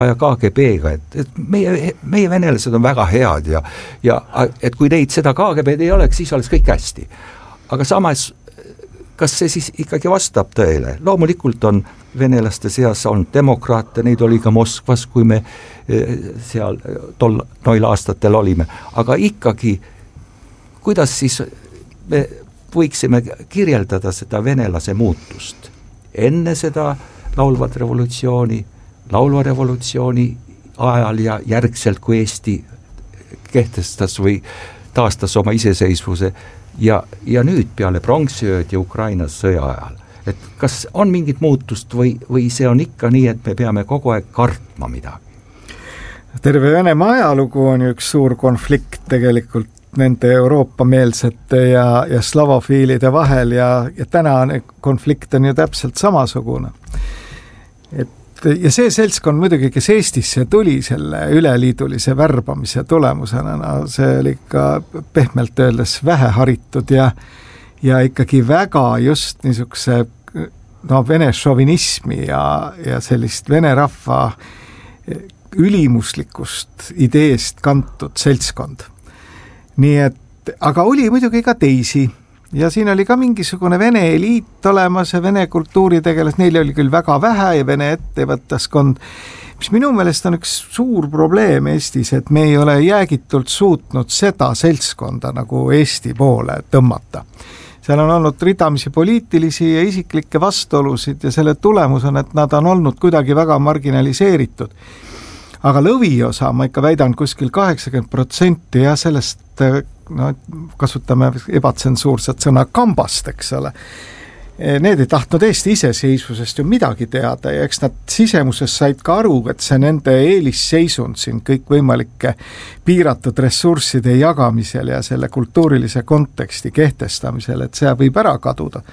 ja KGB-ga, et meie venelased on väga head ja et kui neid seda KGB-d ei oleks, siis oleks kõik hästi. Aga samas, kas see siis ikkagi vastab tõele? Loomulikult on venelaste seas olnud demokraate, neid oli ka Moskvas, kui me seal noil aastatel olime, aga ikkagi, kuidas siis me võiksime kirjeldada seda venelase muutust enne seda laulva revolutsiooni ajal ja järgselt, kui Eesti kehtestas või taastas oma iseseisvuse ja nüüd peale pronksiööd ja Ukraina sõja ajal. Et kas on mingit muutust või see on ikka nii, et me peame kogu aeg kartma midagi? Terve Venemaa ajalugu on ju üks suur konflikt tegelikult nende Euroopa-meelsete ja slavofiilide vahel ja tänane konflikt on ju täpselt samasugune. Ja see seltskond muidugi, kes Eestisse tuli selle üleliidulise värbamise tulemusena, see oli ikka pehmelt öeldes väheharitud ja ikkagi väga just niisuguse vene šovinismi ja sellist vene rahva ülimuslikust ideest kantud seltskond. Nii et, aga oli muidugi ka teisi ja siin oli ka mingisugune vene eliit olemas ja vene kultuuritegelas, neil oli küll väga vähe ja vene ettevõttaskond, mis minu meelest on üks suur probleem Eestis, et me ei ole jäägitult suutnud seda seltskonda nagu Eesti poole tõmmata. Seal on olnud ridamisi poliitilisi ja isiklikke vastuolusid ja selle tulemus on, et nad on olnud kuidagi väga marginaliseeritud. Aga lõviosa, ma ikka väidan kuskil 80% ja sellest, kasutame ebatsensuurset sõna kambast, eks ole. Need ei tahtnud Eesti iseseisvusest ju midagi teada ja eks nad sisemuses said ka aru, et see nende eelisseisund siin kõik võimalike piiratud ressursside jagamisel ja selle kultuurilise konteksti kehtestamisel, et see võib ära kaduda.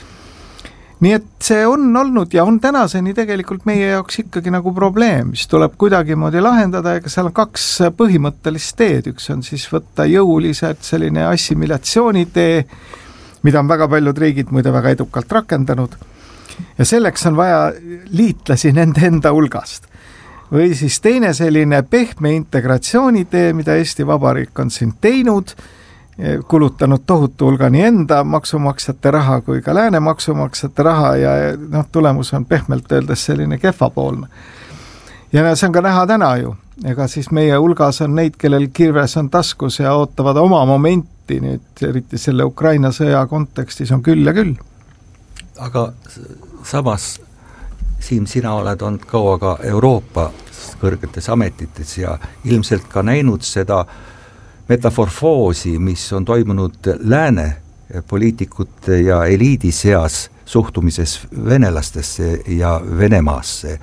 Nii et see on olnud ja on tänaseni tegelikult meie jaoks ikkagi nagu probleem, mis tuleb kuidagi moodi lahendada, ega seal on kaks põhimõttelist teed, üks on siis võtta jõuliselt selline assimilatsioonitee, mida on väga paljud riigid muide väga edukalt rakendanud ja selleks on vaja liitlasi nende enda hulgast. Või siis teine selline pehme integratsioonitee, mida Eesti Vabariik on siin teinud, kulutanud tohutu hulga nii enda maksumaksjate raha kui ka lääne maksumaksjate raha ja tulemus on pehmelt öeldes selline kehvapoolne. Ja see on ka näha täna ju. Ega siis meie hulgas on neid, kellel kirves on taskus ja ootavad oma momenti nüüd, eriti selle Ukraina sõja kontekstis on küll ja küll. Aga samas, Siim, sina oled olnud kaua ka Euroopa kõrgetes ametites ja ilmselt ka näinud seda metaforfoosi, mis on toimunud lääne poliitikute ja eliidi seas suhtumises venelastesse ja Venemaasse.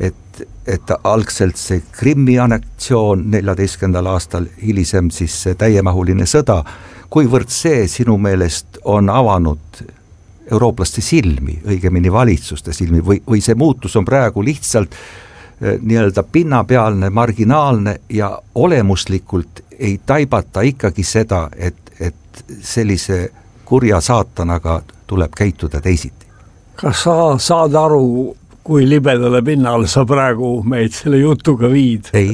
Et algselt see Krimmi anneksioon 14. aastal, hilisem siis see täiemahuline sõda, kuivõrd see sinu meelest on avanud eurooplaste silmi, õigemini valitsuste silmi, või see muutus on praegu lihtsalt nii-öelda pinnapealne, marginaalne ja olemuslikult ei taibata ikkagi seda, et sellise kurja saatanaga tuleb käituda teisiti. Kas sa saad aru, kui libedale pinnale sa praegu meid selle jutuga viid? Ei.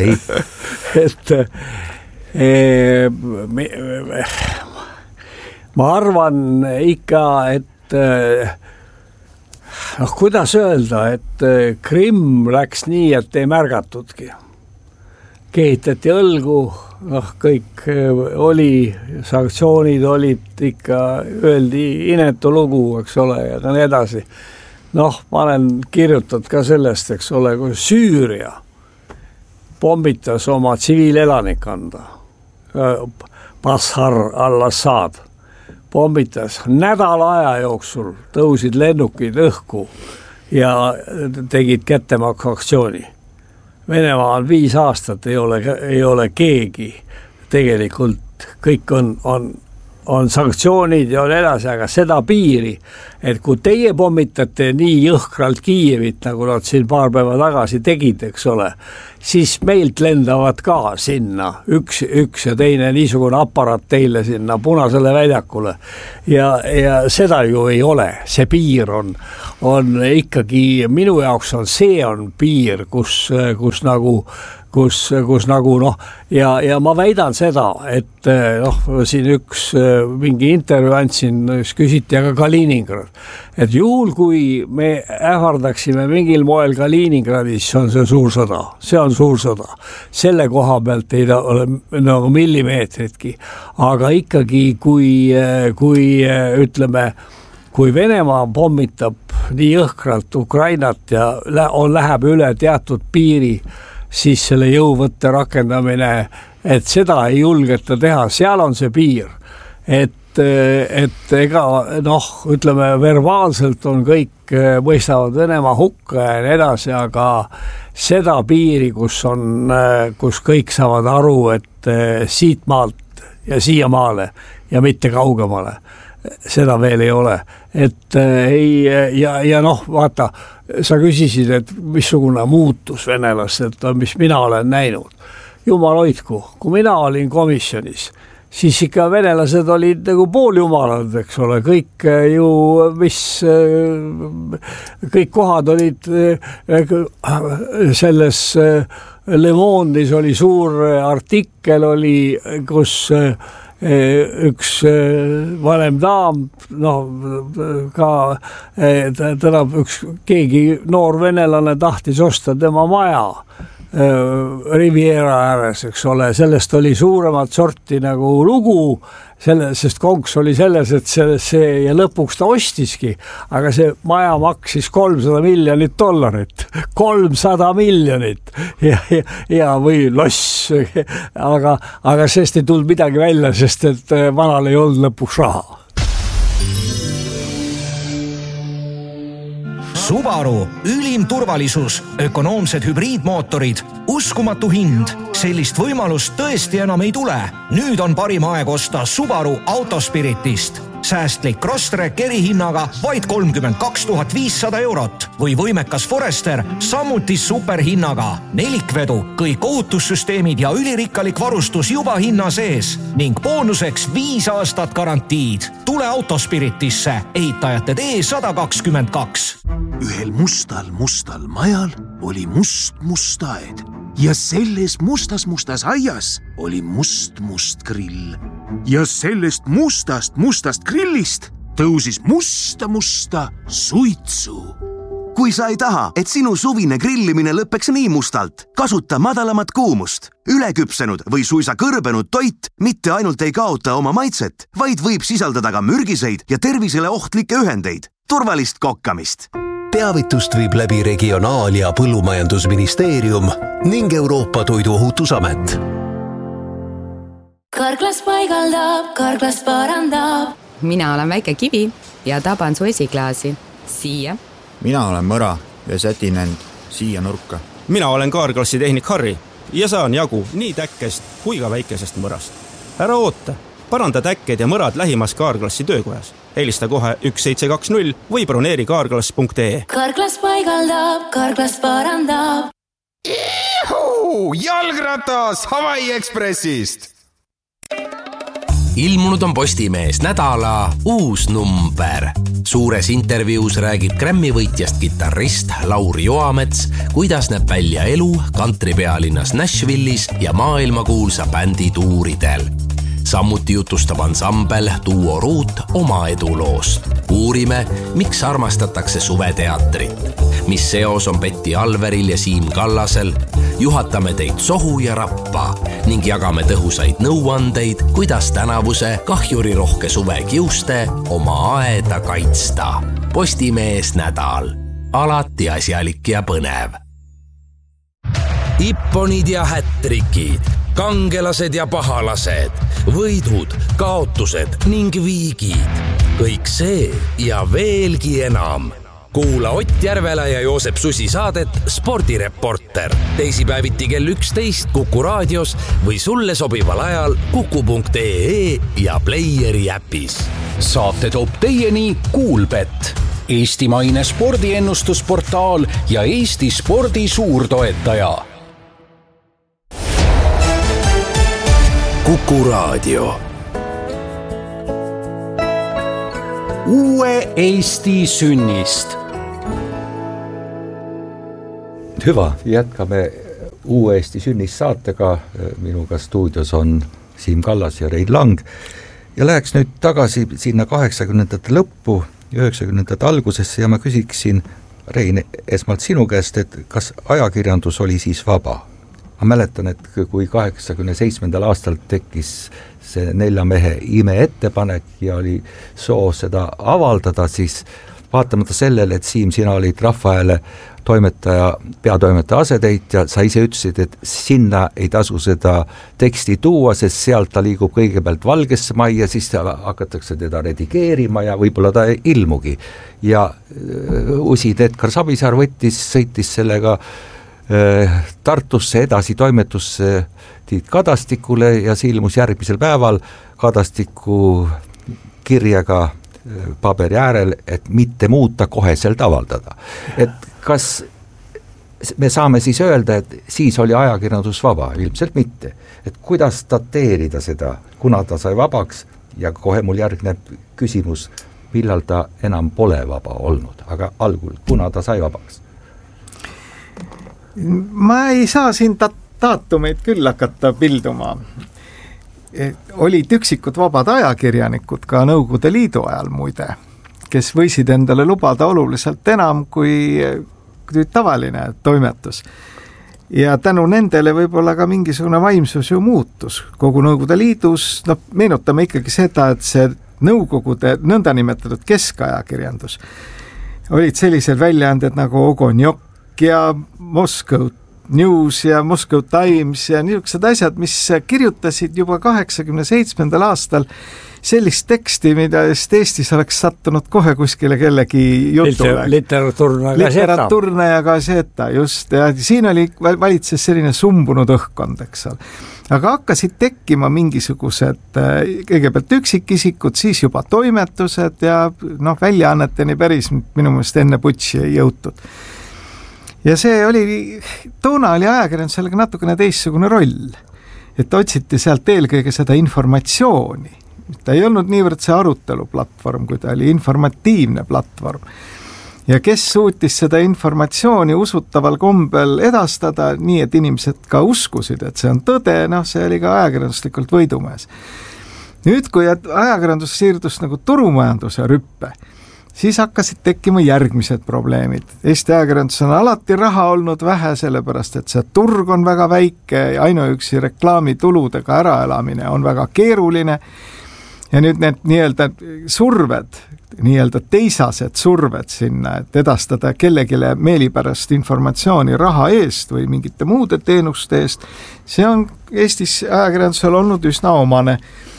Ma arvan ikka, et kuidas öelda, et Krimm läks nii, et ei märgatudki. Kehitati õlgu, kõik oli, sanktsioonid olid ikka, öeldi inetu lugu, eks ole, ja nii edasi. Ma olen kirjutanud ka sellest, eks ole, kui Süüria pommitas oma tsiviilelanikkonna, Bashar al-Assad pommitas nädala aja jooksul, tõusid lennukid õhku ja tegid kättemaksuaktsiooni. Venemaa on 5 aastat, ei ole keegi tegelikult, kõik on on sanktsioonid ja on edasi, aga seda piiri, et kui teie pommitate nii jõhkralt Kiievit, nagu nad siin paar päeva tagasi tegid, eks ole, siis meilt lendavad ka sinna üks ja teine niisugune aparaat teile sinna Punasele väljakule ja seda ju ei ole, see piir on ikkagi, minu jaoks on piir, kus nagu noh, ja ma väidan seda, et siin üks mingi intervjuu andsin, küsiti aga Kaliningrad, et juhul kui me ähvardaksime mingil moel Kaliningradis, see on suur sõda, selle koha pealt ei ole nagu millimeetritki, aga ikkagi kui ütleme, kui Venemaa pommitab nii jõhkralt Ukrainat ja läheb üle teatud piiri, siis selle jõuvõtte rakendamine, et seda ei julgeta teha, seal on see piir, et ega ütleme verbaalselt on kõik mõistavad Venemaa hukka ja nii edasi, aga seda piiri, kus kõik saavad aru, et siit maalt ja siiamaale ja mitte kaugemale, seda veel ei ole, et ja vaata, sa küsisid, et missugune muutus venelastelt on, mis mina olen näinud. Jumal hoidku, kui mina olin komisjonis, siis ikka venelased olid nagu pooljumalad, eks ole, kõik ju, kõik kohad olid selles Le Monde'is oli suur artikkel oli, kus üks vanem daam, ka keegi noor venelane tahtis osta tema maja Riviera ääres, eks ole, sellest oli suuremat sorti nagu lugu, sest konks oli selles, et see ja lõpuks ta ostiski, aga see maja maksis $300 miljonit, 300 miljonit ja või loss, aga sest ei tulnud midagi välja, sest et vanal ei olnud lõpuks raha. Subaru, ülim turvalisus, ökonoomsed hübriidmootorid, uskumatu hind. Sellist võimalust tõesti enam ei tule. Nüüd on parim aeg osta Subaru Autospiritist. Säästlik Crosstrek erihinnaga vaid 32 500 eurot või võimekas Forester samuti superhinnaga. Nelikvedu, kõik ohutussüsteemid ja ülirikkalik varustus juba hinna sees ning boonuseks 5 aastat garantiid. Tule Autospiritisse, ehitajate tee 122. Ühel mustal majal oli must aed ja selles mustas aias oli must grill. Ja sellest mustast grillist tõusis musta suitsu. Kui sa ei taha, et sinu suvine grillimine lõpeks nii mustalt, kasuta madalamat kuumust. Üleküpsenud või suisa kõrbenud toit mitte ainult ei kaota oma maitset, vaid võib sisaldada ka mürgiseid ja tervisele ohtlikke ühendeid. Turvalist kokkamist! Teavitust viib läbi Regionaal- ja Põllumajandusministeerium ning Euroopa Toiduohutusamet. Karklas paigaldab, Karklas parandab. Mina olen väike kivi ja taban su esiklaasi. Siia. Mina olen mõra ja sätin end siia nurka. Mina olen Kaarklassi tehnik Harri ja saan jagu nii täkkest kui ka väikesest mõrast. Ära oota, paranda täkked ja mõrad lähimas Kaarklassi töökojas. Helista kohe 1720 või broneeri kaarklass.ee. Karklas paigaldab, Karklas parandab. Jalgratas Hawaii Expressist! Ilmunud on Postimees nädala uus number. Suures intervjuus räägib Grammy võitjast kitarrist Lauri Joamets, kuidas näeb välja elu kantripealinnas Nashvillis ja maailmakuulsa bändi tuuridel. Samuti jutustab ansambel Duo Root oma eduloost. Uurime, miks armastatakse suveteatrit, mis seos on Betty Alveril ja Siim Kallasel, juhatame teid sohu ja rappa ning jagame tõhusaid nõuandeid, kuidas tänavuse kahjurirohke suve kiuste oma aeda kaitsta. Postimees nädal. Alati asjalik ja põnev. Ipponid ja hättrikid, kangelased ja pahalased, võidud, kaotused ning viigid. Kõik see ja veelgi enam. kuula Ott Järvela ja Joosep Susi saadet Spordireporter. Teisipäeviti kell 11 Kuku raadios või sulle sobival ajal kuku.ee ja Playeri äpis. Saate toob teieni Kuulbet, eestimaine spordiennustusportaal ja Eesti spordi suurtoetaja. Kuku raadio. Uue Eesti sünnist. Hyvä, jätkame Uue Eesti sünnist saatega. Minuga stuudios on Siim Kallas ja Rein Lang. Ja läheks nüüd tagasi sinna 80-ndate lõppu, 90-ndate algusesse ja ma küsiksin, Rein, esmalt sinu käest, et kas ajakirjandus oli siis vaba? Ma mäletan, et kui 87. aastal tekkis see 4 mehe ime ettepanek ja oli soov seda avaldada, siis vaatamata sellele, et Siim, sina olid Rahvahääle peatoimetaja asetäitja, sa ise ütlesid, et sinna ei tasu seda teksti tuua, sest sealt ta liigub kõigepealt Valgesse Majja, siis hakatakse teda redigeerima ja võib-olla ta ei ilmugi. Ja usid Edgar Savisaar sõitis sellega Tartusse edasi toimetusse Tiit Kadastikule ja see ilmus järgmisel päeval Kadastiku kirjaga paberi äärel, et mitte muuta, koheselt avaldada. Et kas me saame siis öelda, et siis oli ajakirjandus vaba? Ilmselt mitte. Et kuidas dateerida seda, kuna ta sai vabaks ja kohe mul järgneb küsimus, millal ta enam pole vaba olnud, aga algul, kuna ta sai vabaks? Ma ei saa siin daatumeid küll hakata pilduma. Olid üksikud vabad ajakirjanikud ka Nõukogude Liidu ajal muide, kes võisid endale lubada oluliselt enam kui tavaline toimetus. Ja tänu nendele võib-olla ka mingisugune vaimsus ju muutus kogu Nõukogude Liidus. Meenutame ikkagi seda, et see Nõukogude nõndanimetatud keskajakirjandus olid sellised väljaanded nagu Ogonjok ja Moscow News ja Moscow Times ja niisugused asjad, mis kirjutasid juba 87. aastal sellist teksti, mida Eestis oleks sattunud kohe kuskile kellegi jutule. Literatuurne ja gazzetta, just. Ja siin oli valitses selline sumbunud õhkkond, eks ole. Aga hakkasid tekkima mingisugused kõigepealt üksikisikud, siis juba toimetused ja väljaanneteni päris minu meelest enne putši ei jõutud. Ja see oli, toona oli ajakirjandusele natukene teistsugune roll, et otsiti sealt eelkõige seda informatsiooni. Ta ei olnud niivõrd see aruteluplatvorm, kui ta oli informatiivne platvorm. Ja kes suutis seda informatsiooni usutaval kombel edastada, nii et inimesed ka uskusid, et see on tõde, see oli ka ajakirjanduslikult võidumees. Nüüd, kui ajakirjandus siirdus nagu turumajanduse rüppe, siis hakkasid tekkima järgmised probleemid. Eesti ajakirjandus on alati raha olnud vähe, sellepärast et see turg on väga väike ja ainuüksi reklaamituludega äraelamine on väga keeruline. Ja nüüd need nii-öelda surved, nii-öelda teisased surved sinna, et edastada kellegile meelipärast informatsiooni raha eest või mingite muude teenuste eest, see on Eestis ajakirjandusel olnud üsna omane.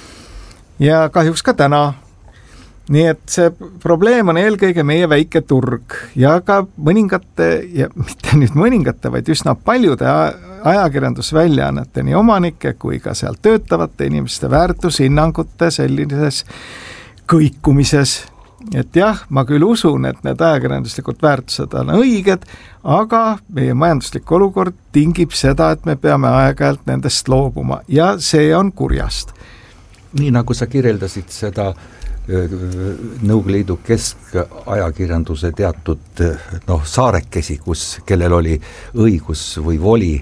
Ja kahjuks ka täna. Nii et see probleem on eelkõige meie väike turg ja ka mõningate, ja mitte nüüd mõningate, vaid üsna paljude ajakirjandusväljaannete nii omanike kui ka seal töötavate inimeste väärtushinnangute sellises kõikumises. Et jah, ma küll usun, et need ajakirjanduslikud väärtused on õiged, aga meie majanduslik olukord tingib seda, et me peame aeg-ajalt nendest loobuma ja see on kurjast. Nii nagu sa kirjeldasid seda Nõukogude Liidu keskajakirjanduse teatud saarekesi, kellel oli õigus või voli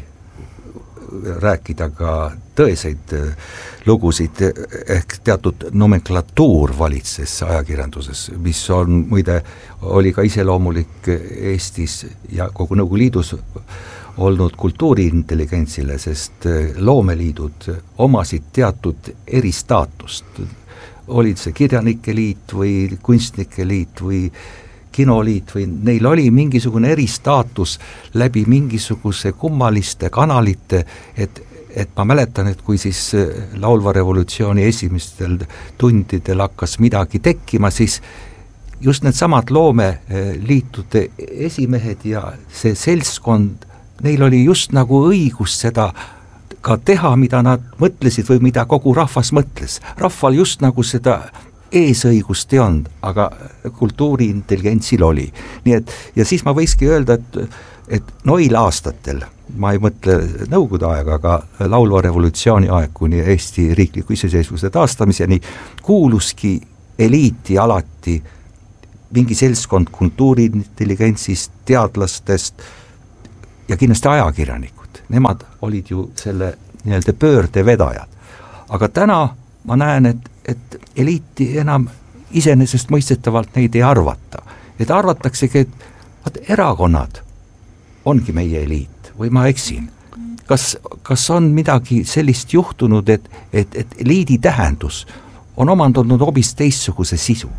rääkida ka tõeseid lugusid, ehk teatud nomenklatuur valitses ajakirjanduses, mis on muide, oli ka iseloomulik Eestis ja kogu Nõukogude Liidus olnud kultuuriintelligentsile, sest loomeliidud omasid teatud eristaatust. Olid see kirjanike liit või kunstnike liit või kinoliit või neil oli mingisugune eristaatus läbi mingisuguse kummaliste kanalite, et ma mäletan, et kui siis laulva revolutsiooni esimestel tundidel hakkas midagi tekkima, siis just need samad loomeliitude esimehed ja see seltskond, neil oli just nagu õigus seda ka teha, mida nad mõtlesid või mida kogu rahvas mõtles. Rahval just nagu seda eesõigust ei olnud, aga kultuuriintelligentsil oli. Nii et, ja siis ma võikski öelda, et noil aastatel, ma ei mõtle nõukogude aega, aga laulva revolutsiooni aeg kuni Eesti riikliku iseseisvuse taastamiseni, kuuluski eliiti alati mingi seltskond kultuuriintelligentsist, teadlastest ja kindlasti ajakirjanikud. Nemad olid ju selle nii-öelda pöörde vedajad. Aga täna ma näen, et eliiti enam iseenesest mõistetavalt neid ei arvata. Et arvataksegi, et erakonnad ongi meie eliit või ma eksin. Kas on midagi sellist juhtunud, et eliidi tähendus on omandanud hoopis teistsuguse sisu?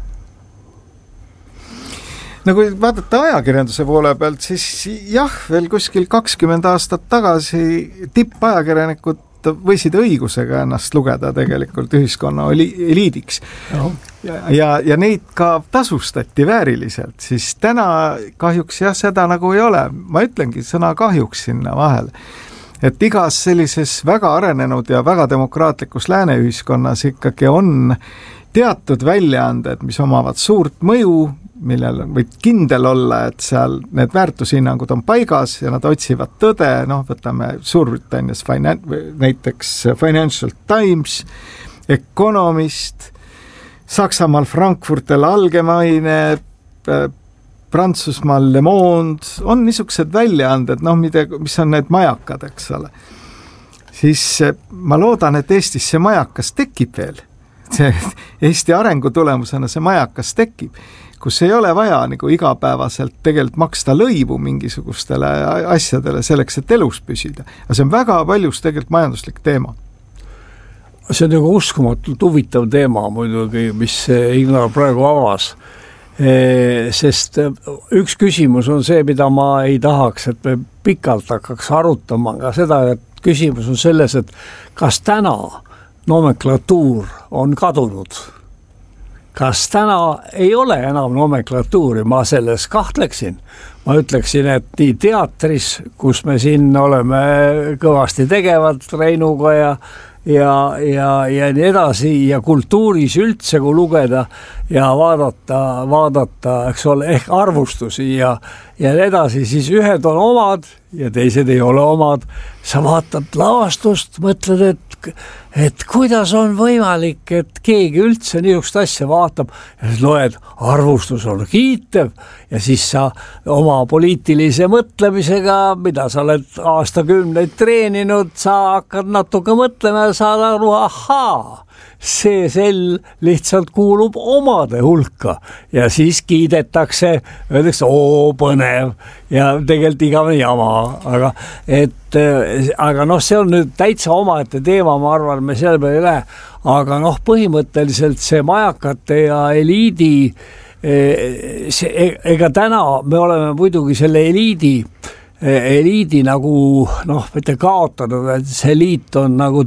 No kui vaadata ajakirjanduse poole pealt, siis jah, veel kuskil 20 aastat tagasi tippajakirjanikud võisid õigusega ennast lugeda tegelikult ühiskonna eliidiks. Ja neid ka tasustati vääriliselt, siis täna kahjuks jah, seda nagu ei ole. Ma ütlengi sõna kahjuks sinna vahel. Et igas sellises väga arenenud ja väga demokraatlikus lääneühiskonnas ikkagi on teatud väljaanded, mis omavad suurt mõju, millel võid kindel olla, et seal need väärtushinnangud on paigas ja nad otsivad tõde, võtame Suurbritannias näiteks Financial Times, Economist, Saksamaal Frankfurter Allgemeine, Prantsusmaal Le Monde, on niisugused väljaanded, mis on need majakad, eks ole. Siis ma loodan, et Eestis see majakas tekib veel. Eesti arengu tulemusena see majakas tekib, kus ei ole vaja nagu igapäevaselt tegelikult maksta lõivu mingisugustele asjadele selleks, et elus püsida. Aga see on väga paljus tegelikult majanduslik teema. See on nagu uskumatult huvitav teema muidugi, mis Ignar praegu avas. Sest üks küsimus on see, mida ma ei tahaks, et me pikalt hakkaks arutama, aga seda, et küsimus on selles, et kas täna nomenklatuur on kadunud? Kas täna ei ole enam nomenklatuuri? Ma selles kahtleksin. Ma ütleksin, et nii teatris, kus me siin oleme kõvasti tegevad Reinuga ja nii edasi ja kultuuris üldse, kui lugeda ja vaadata, eks ole, ehk arvustusi ja nii edasi, siis ühed on omad ja teised ei ole omad. Sa vaatad lavastust, mõtled, et kuidas on võimalik, et keegi üldse niisugust asja vaatab ja siis loed, arvustus on kiitev ja siis sa oma poliitilise mõtlemisega, mida sa oled aastakümneid treeninud, sa hakkad natuke mõtlema ja saad aru, ahaa, see sel lihtsalt kuulub omade hulka ja siis kiidetakse, öeldakse, põnev ja tegelikult igavene jama, aga see on nüüd täitsa omaette teema, ma arvan, me selle peale ei lähe, aga põhimõtteliselt see majakate ja eliidi, ega täna me oleme muidugi selle eliidi nagu, mitte kaotanud, et see eliit on nagu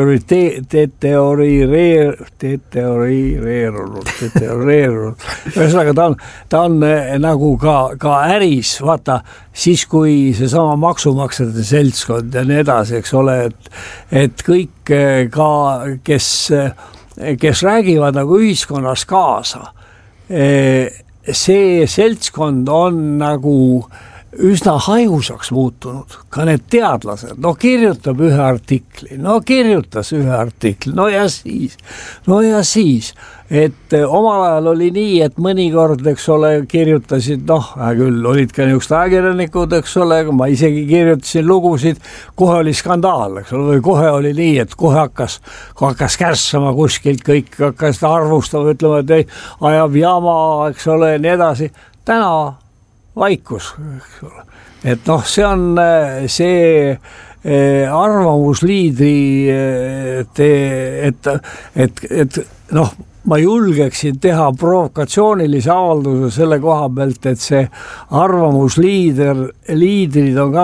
deteriorireerunud. Ühesõnaga, ta on nagu ka äris, vaata, siis kui see sama maksumaksjate seltskond ja nii edasi, eks ole, et kõik ka, kes räägivad nagu ühiskonnas kaasa, see seltskond on nagu üsna hajusaks muutunud, ka need teadlased, kirjutab kirjutas ühe artikli, ja siis, et omal ajal oli nii, et mõnikord, eks ole, kirjutasid, küll olid ka niisugused ajakirjanikud, eks ole, ma isegi kirjutasin lugusid, kohe oli skandaal, eks ole, või kohe oli nii, et kohe hakkas kärssama kuskilt, kõik hakkas arvustama, ütlema, et ei, ajab jama, eks ole, nii edasi, täna vaikus, et see on see arvamusliidri et ma julgeksin teha provokatsioonilise avalduse selle koha pealt, et see arvamusliidrid on ka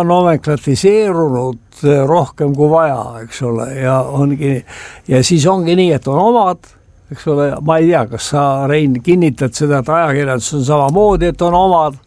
nomenklatiseerunud rohkem kui vaja, eks ole, ja siis ongi nii, et on omad eks ole, ma ei tea, kas sa, Rein, kinnitad seda, et ajakirjandus on samamoodi, et on omad,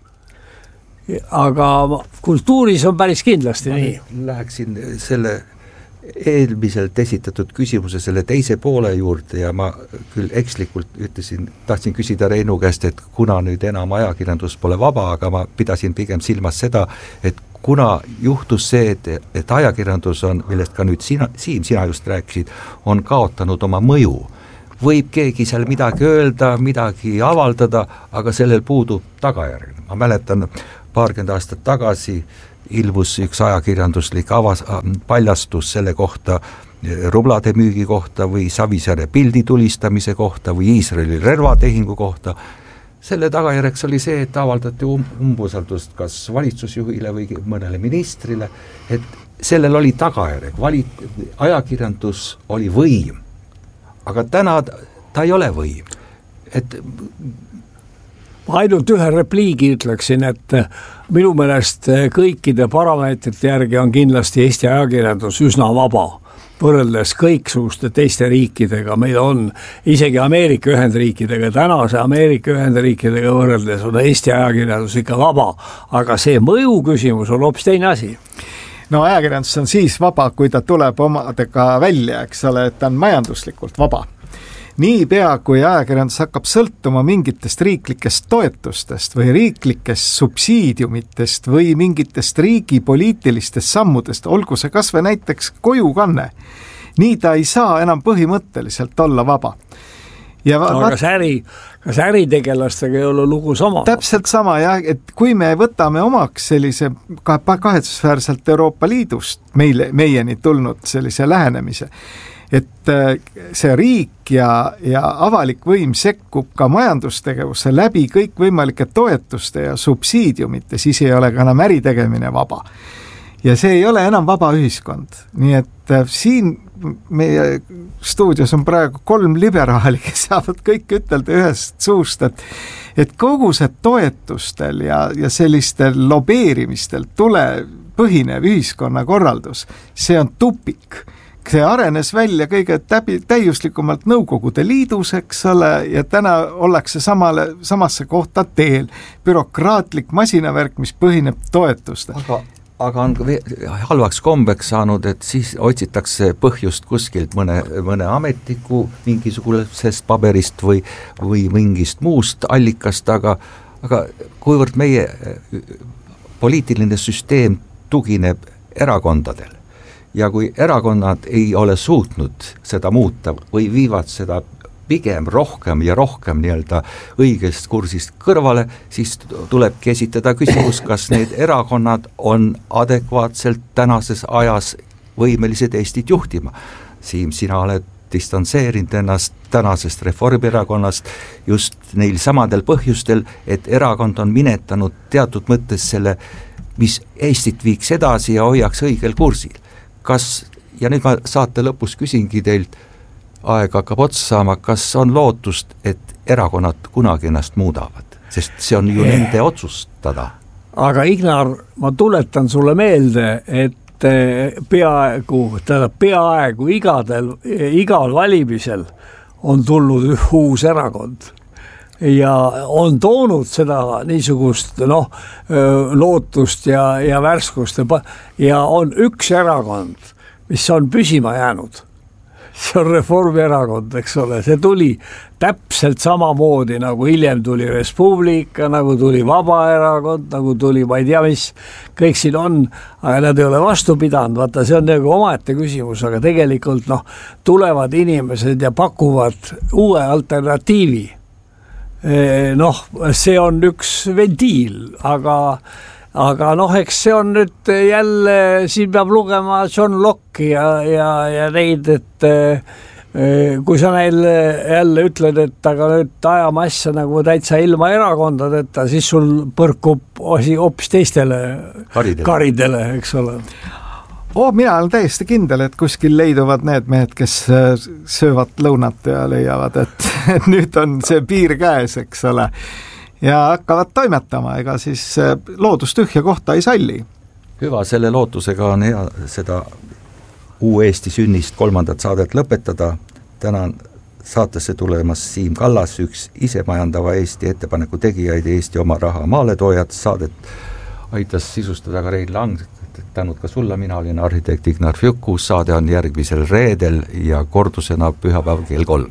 aga kultuuris on päris kindlasti nii. Läheksin selle eelmiselt esitatud küsimuse selle teise poole juurde ja ma küll ekslikult tahtsin küsida Reinu käest, et kuna nüüd enam ajakirjandus pole vaba, aga ma pidasin pigem silmas seda, et kuna juhtus see, et ajakirjandus on, millest ka nüüd sina just rääkisid, on kaotanud oma mõju. Võib keegi seal midagi öelda, midagi avaldada, aga sellel puudub tagajärg. Ma mäletan, 20 aastat tagasi ilmus üks ajakirjanduslik paljastus selle kohta, rublade müügi kohta või Savisaare pildi tulistamise kohta või Iisraeli relvatehingu kohta. Selle tagajärjeks oli see, et avaldati umbusaldust kas valitsusjuhile või mõnele ministrile, et sellel oli tagajärg, ajakirjandus oli võim, aga täna ta ei ole võim. Et ainult ühe repliigi ütleksin, et minu meelest kõikide parameetrite järgi on kindlasti Eesti ajakirjandus üsna vaba võrreldes kõiksuguste teiste riikidega. Meil on isegi Ameerika Ühendriikidega, tänase Ameerika Ühendriikidega võrreldes on Eesti ajakirjandus ikka vaba, aga see mõju küsimus on hoopis teine asi. No ajakirjandus on siis vaba, kui ta tuleb omadega välja, eks ole, et ta on majanduslikult vaba. Niipea, kui ajakirjandus hakkab sõltuma mingitest riiklikest toetustest või riiklikest subsiidiumitest või mingitest riigi poliitilistest sammudest, olgu see kas või näiteks kojukanne, nii ta ei saa enam põhimõtteliselt olla vaba. Ja kas äritegelastega ei ole lugu sama? Täpselt sama, jah, et kui me võtame omaks sellise kahetsusväärselt Euroopa Liidust meieni tulnud sellise lähenemise, et see riik ja avalik võim sekkub ka majandustegevusse läbi kõikvõimalike toetuste ja subsiidiumite, siis ei ole ka enam äritegemine vaba. Ja see ei ole enam vaba ühiskond. Nii et siin meie stuudios on praegu 3 liberaali, kes saavad kõik ütelda ühest suust, et kogu see toetustel ja sellistel lobeerimistel põhinev ühiskonnakorraldus, see on tupik. See arenes välja kõige täiuslikumalt Nõukogude Liidus, eks ole, ja täna ollakse samasse kohta teel. Bürokraatlik masinavärk, mis põhineb toetustel. Aga on halvaks kombeks saanud, et siis otsitakse põhjust kuskilt mõne ametniku mingisugusest paberist või mingist muust allikast, aga kuivõrd meie poliitiline süsteem tugineb erakondadel, ja kui erakonnad ei ole suutnud seda muuta või viivad seda pigem rohkem ja rohkem nii-öelda õigest kursist kõrvale, siis tulebki esitada küsimus, kas need erakonnad on adekvaatselt tänases ajas võimelised Eestit juhtima. Siim, sina oled distantseerinud ennast tänasest Reformierakonnast just neil samadel põhjustel, et erakond on minetanud teatud mõttes selle, mis Eestit viiks edasi ja hoiaks õigel kursil. Ja nüüd ma saate lõpus küsingi teilt, aeg hakkab otsa saama, kas on lootust, et erakonnad kunagi ennast muudavad, sest see on ju nende otsustada. Aga Ignar, ma tuletan sulle meelde, et peaaegu igal valimisel on tulnud uus erakond ja on toonud seda niisugust lootust ja värskust ja on üks erakond, mis on püsima jäänud. See on Reformierakond, eks ole, see tuli täpselt samamoodi, nagu hiljem tuli Res Publica, nagu tuli Vabaerakond, nagu tuli, ma ei tea, mis kõik siin on, aga nad ei ole vastu pidanud, vaata, see on nagu omaette küsimus, aga tegelikult tulevad inimesed ja pakuvad uue alternatiivi. See on üks ventiil, aga eks see on nüüd jälle, siin peab lugema John Locke'i ja neid, et kui sa neile jälle ütled, et aga nüüd ajama asja nagu täitsa ilma erakondadeta, siis sul põrkub asi hoopis teistele karidele, eks ole. Mina olen täiesti kindel, et kuskil leiduvad need mehed, kes söövad lõunat ja leiavad, et nüüd on see piir käes, eks ole. Ja hakkavad toimetama, ega siis loodus tühja kohta ei salli. Hüva, selle lootusega on hea seda Uue Eesti sünnist 3. saadet lõpetada. Tänan saatesse tulemas Siim Kallas, üks isemajandava Eesti ettepaneku tegijaid ja Eesti oma raha maaletoojad. Saadet aitas sisustada ka Rein Lang, tänud ka sulle, mina olin arhitekt Ignar Fjuku. Saade on järgmisel reedel ja kordusena pühapäev kell 3.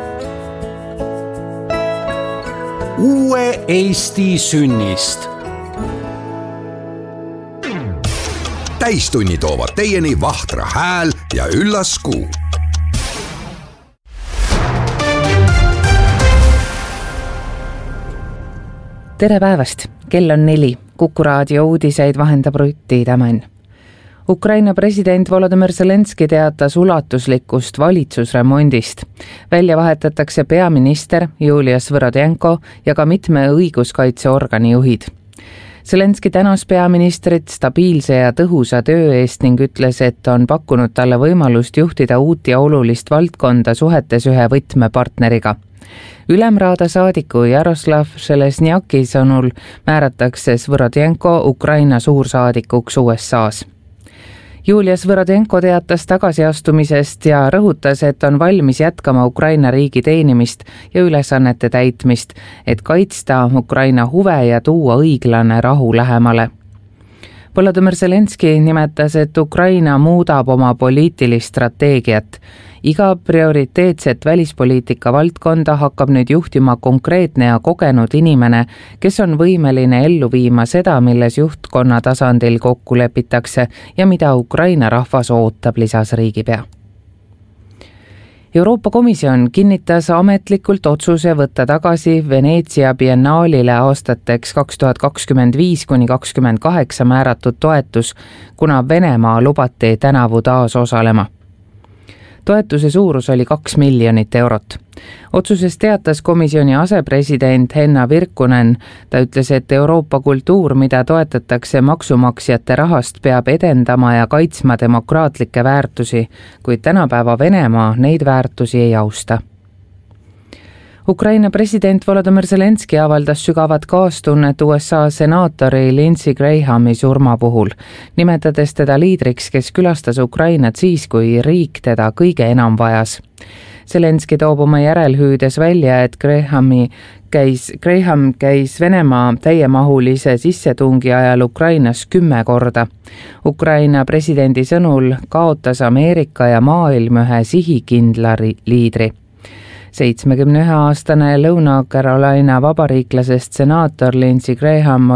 Uue Eesti sünnist. Täistunni toovad teieni Vahtra hääl ja Üllas Kuu. Tere päevast, kell on 4. Kuku raadio uudiseid vahendab Rutti Tämän. Ukraina president Volodymyr Zelenski teatas ulatuslikust valitsusremondist. Välja vahetatakse peaminister Julia Svõrodjenko ja ka mitme õiguskaitseorgani juhid. Zelenski tänas peaministrit stabiilse ja tõhusa töö eest ning ütles, et on pakkunud talle võimalust juhtida uut ja olulist valdkonda suhetes ühe võtmepartneriga. Ülemraada saadiku Jaroslav Železniaki sõnul määratakse Svõrodjenko Ukraina suursaadikuks USA-s. Julia Svõrodjenko teatas tagasiastumisest ja rõhutas, et on valmis jätkama Ukraina riigi teenimist ja ülesannete täitmist, et kaitsta Ukraina huve ja tuua õiglane rahu lähemale. Volodymyr Zelenski nimetas, et Ukraina muudab oma poliitilist strateegiat. Iga prioriteetset välispoliitika valdkonda hakkab nüüd juhtima konkreetne ja kogenud inimene, kes on võimeline ellu viima seda, milles juhtkonna tasandil kokku lepitakse ja mida Ukraina rahvas ootab, lisas riigipea. Euroopa Komisjon kinnitas ametlikult otsuse võtta tagasi Veneetsia biennaalile aastateks 2025–2028 määratud toetus, kuna Venemaa lubati tänavu taas osalema. Toetuse suurus oli 2 miljonit eurot. Otsusest teatas komisjoni asepresident Henna Virkkunen. Ta ütles, et Euroopa kultuur, mida toetatakse maksumaksjate rahast, peab edendama ja kaitsma demokraatlikke väärtusi, kuid tänapäeva Venemaa neid väärtusi ei austa. Ukraina president Volodymyr Zelenski avaldas sügavat kaastunnet USA senaatori Lindsey Grahami surma puhul, nimetades teda liidriks, kes külastas Ukrainat siis, kui riik teda kõige enam vajas. Zelenski toob oma järelhüüdes välja, et Graham käis Venemaa täiemahulise sissetungi ajal Ukrainas 10 korda. Ukraina presidendi sõnul kaotas Ameerika ja maailm ühe sihikindla liidri. 71-aastane Lõuna-Carolina vabariiklasest senaator Lindsey Graham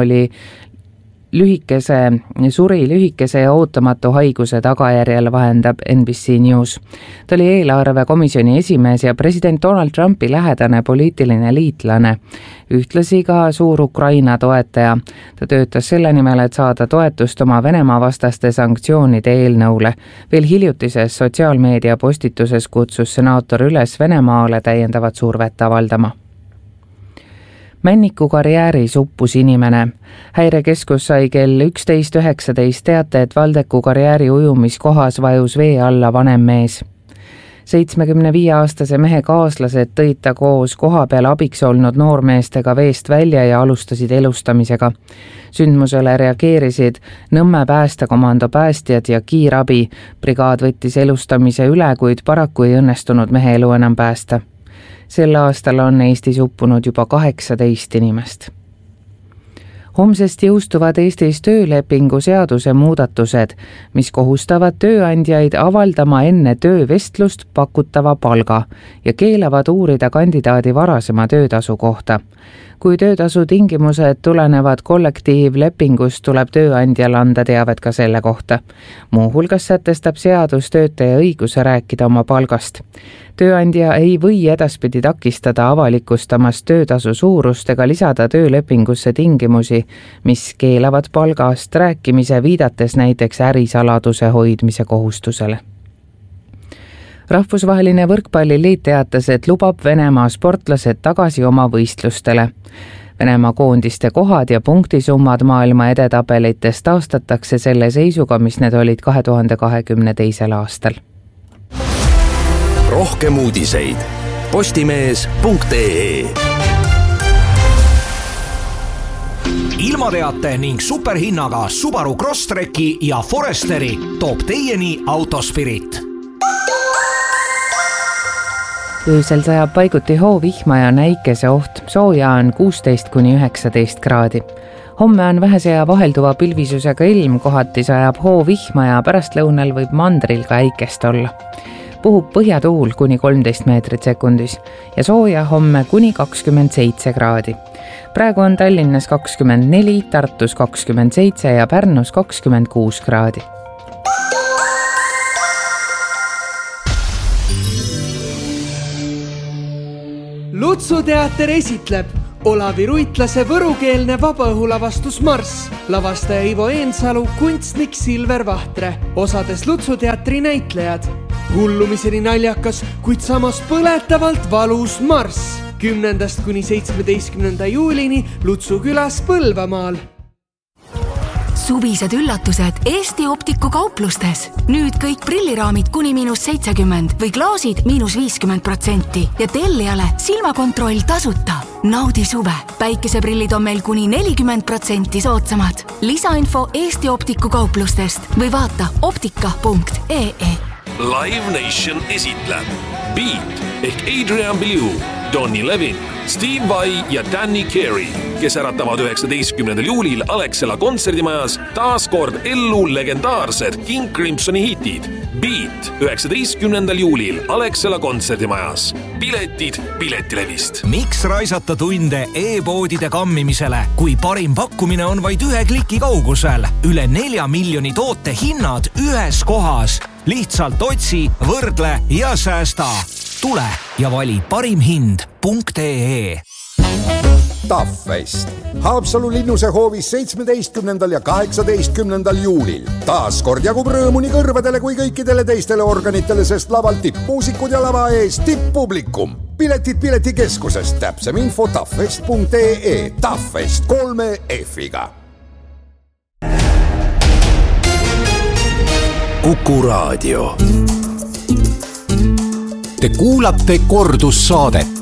suri lühikese ja ootamatu haiguse tagajärjel, vahendab NBC News. Ta oli eelarvekomisjoni esimees ja president Donald Trumpi lähedane poliitiline liitlane, ühtlasi ka suur Ukraina toetaja. Ta töötas selle nimel, et saada toetust oma Venemaa vastaste sanktsioonide eelnõule. Veel hiljutises sotsiaalmeedia postituses kutsus senaator üles Venemaale täiendavat survet avaldama. Männiku karjääris uppus inimene. Häirekeskus sai kell 11.19 teate, et Valdeku karjääri ujumiskohas vajus vee alla vanem mees. 75-aastase mehe kaaslased tõid ta koos koha peal abiks olnud noormeestega veest välja ja alustasid elustamisega. Sündmusele reageerisid Nõmme päästekomando päästjad ja kiirabi. Brigaad võttis elustamise üle, kuid paraku ei õnnestunud mehe elu enam päästa. Sel aastal on Eestis uppunud juba 18 inimest. Homsest jõustuvad Eestis töölepingu seaduse muudatused, mis kohustavad tööandjaid avaldama enne töövestlust pakutava palga ja keelavad uurida kandidaadi varasema töötasu kohta. Kui töötasu tingimused tulenevad kollektiivlepingust, tuleb tööandjal anda teavet ka selle kohta. Muuhulgas sätestab seadus töötaja õiguse rääkida oma palgast. Tööandja ei või edaspidi takistada avalikustamast töötasu suurust ega lisada töölepingusse tingimusi, mis keelavad palgast rääkimise, viidates näiteks ärisaladuse hoidmise kohustusele. Rahvusvaheline võrkpalliliit teatas, et lubab Venemaa sportlased tagasi oma võistlustele. Venemaa koondiste kohad ja punktisummad maailma edetabelites taastatakse selle seisuga, mis need olid 2022. aastal. Rohkem uudiseid postimees.ee. Ilmateate ning superhinnaga Subaru Crosstreki ja Foresteri toob teieni Autospirit. öösel sajab paiguti hoovihma ja näikese oht, sooja on 16–19 kraadi. Homme on vähese ja vahelduva pilvisusega ilm, kohati sajab hoovihma ja pärastlõunal võib mandril ka äikest olla. Puhub põhjatuul kuni 13 meetrit sekundis ja sooja homme kuni 27 kraadi. Praegu on Tallinnas 24, Tartus 27 ja Pärnus 26 kraadi. Lutsuteater esitleb Olavi Ruitlase võrukeelne vabaõhulavastus Marss, lavastaja Ivo Eensalu, kunstnik Silver Vahtre, osades Lutsuteatri näitlejad. Hullumiseni naljakas, kuid samas põletavalt valus Marss 10–17. juulini Lutsu külas Põlvamaal. Suvised üllatused Eesti Optiku kauplustes. Nüüd kõik prilliraamid kuni –70 või klaasid –50% ja tellijale silmakontroll tasuta. Naudi suve. Päikeseprillid on meil kuni 40% soodsamad. Lisainfo Eesti Optiku kauplustest või vaata optika.ee. Live Nation esitleb Beat ehk Adrian Belew, Donny Levin, Steve Vai ja Danny Carey, kes äratavad 19. juulil Alexela kontserdimajas taas kord ellu legendaarsed King Crimsoni hitid. Beat 19. juulil Alexela kontserdimajas. Piletid Piletilevist. Miks raisata tunde e-poodide kammimisele, kui parim pakkumine on vaid 1 kliki kaugusel? Üle 4 miljoni toote hinnad ühes kohas. Lihtsalt otsi, võrdle ja säästa. Tule ja vali parimhind.ee. Taffest. Haapsalu Linnuse hoovis 17. ja 18. juulil. Taas kord jagub rõõmu nii kõrvadele kui kõikidele teistele organitele, sest laval tippmuusikud ja lava ees tipppublikum. Piletid Piletikeskusest, täpsem info taffest.ee. Taffest 3 F-iga. Kuku Raadio. Te kuulate kordussaadet.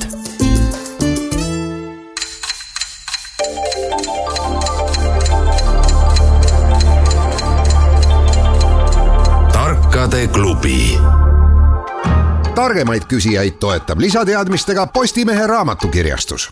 Tarkade klubi. Targemaid küsijaid toetab lisateadmistega Postimehe raamatukirjastus.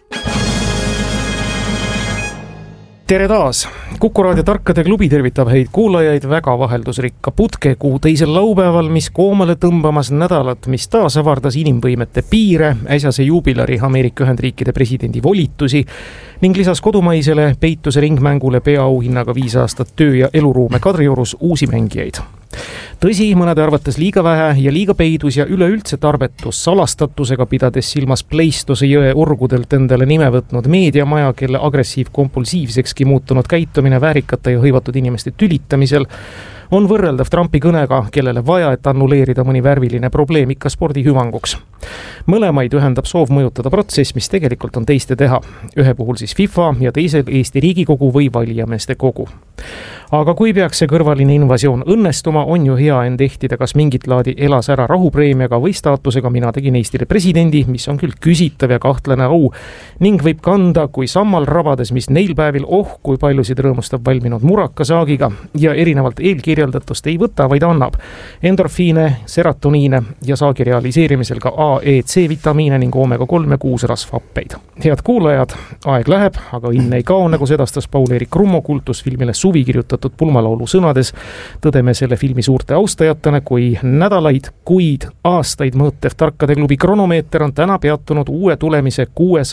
Tere taas! Kuku Raadio Tarkade klubi tervitab häid kuulajaid väga vaheldusrikka putkekuu teisel laupäeval, mis koomale tõmbamas nädalat, mis taas avardas inimvõimete piire, äsjase juubilari Ameerika Ühendriikide presidendi volitusi ning lisas kodumaisele peituse ringmängule peaauhinnaga 5 aastat töö- ja eluruume Kadriorus uusi mängijaid. Tõsi, mõnede arvates liiga vähe ja liiga peidus ja üleüldse tarbetus salastatusega, pidades silmas Pleistose jõe orgudelt endale nime võtnud meediamaja, kelle agressiiv-kompulsiivsekski muutunud käitumine väärikate ja hõivatud inimeste tülitamisel on võrreldav Trumpi kõnega, kellele vaja, et annuleerida mõni värviline probleem ikka spordi hüvanguks. Mõlemaid ühendab soov mõjutada protsess, mis tegelikult on teiste teha. Ühe puhul siis FIFA ja teisel Eesti Riigikogu või valijameeste kogu. Aga kui peaks see kõrvaline invasioon õnnestuma, on ju hea end ehtida kas mingit laadi elas ära rahupreemiaga või staatusega mina tegin Eestile presidendi, mis on küll küsitav ja kahtlane au ning võib kanda kui sammal rabades, mis neil päevil kui paljusid rõõmustab valminud murakasaagiga ja erinevalt eelkirjeldatust ei võta, vaid annab endorfiine, seratoniine ja saagi realiseerimisel ka A, E, C vitamiine ning omega-3 ja 6 rasvhappeid. Head kuulajad, aeg läheb, aga õnne ei kao, nagu sedastas Paul-Erik Rummo kultusfilmile Suvi kirjutatud pulmalaulu sõnades. Tõdeme selle filmi suurte austajatena, kui nädalaid, kuid, aastaid mõõtev Tarkade klubi kronomeeter on täna peatunud uue tulemise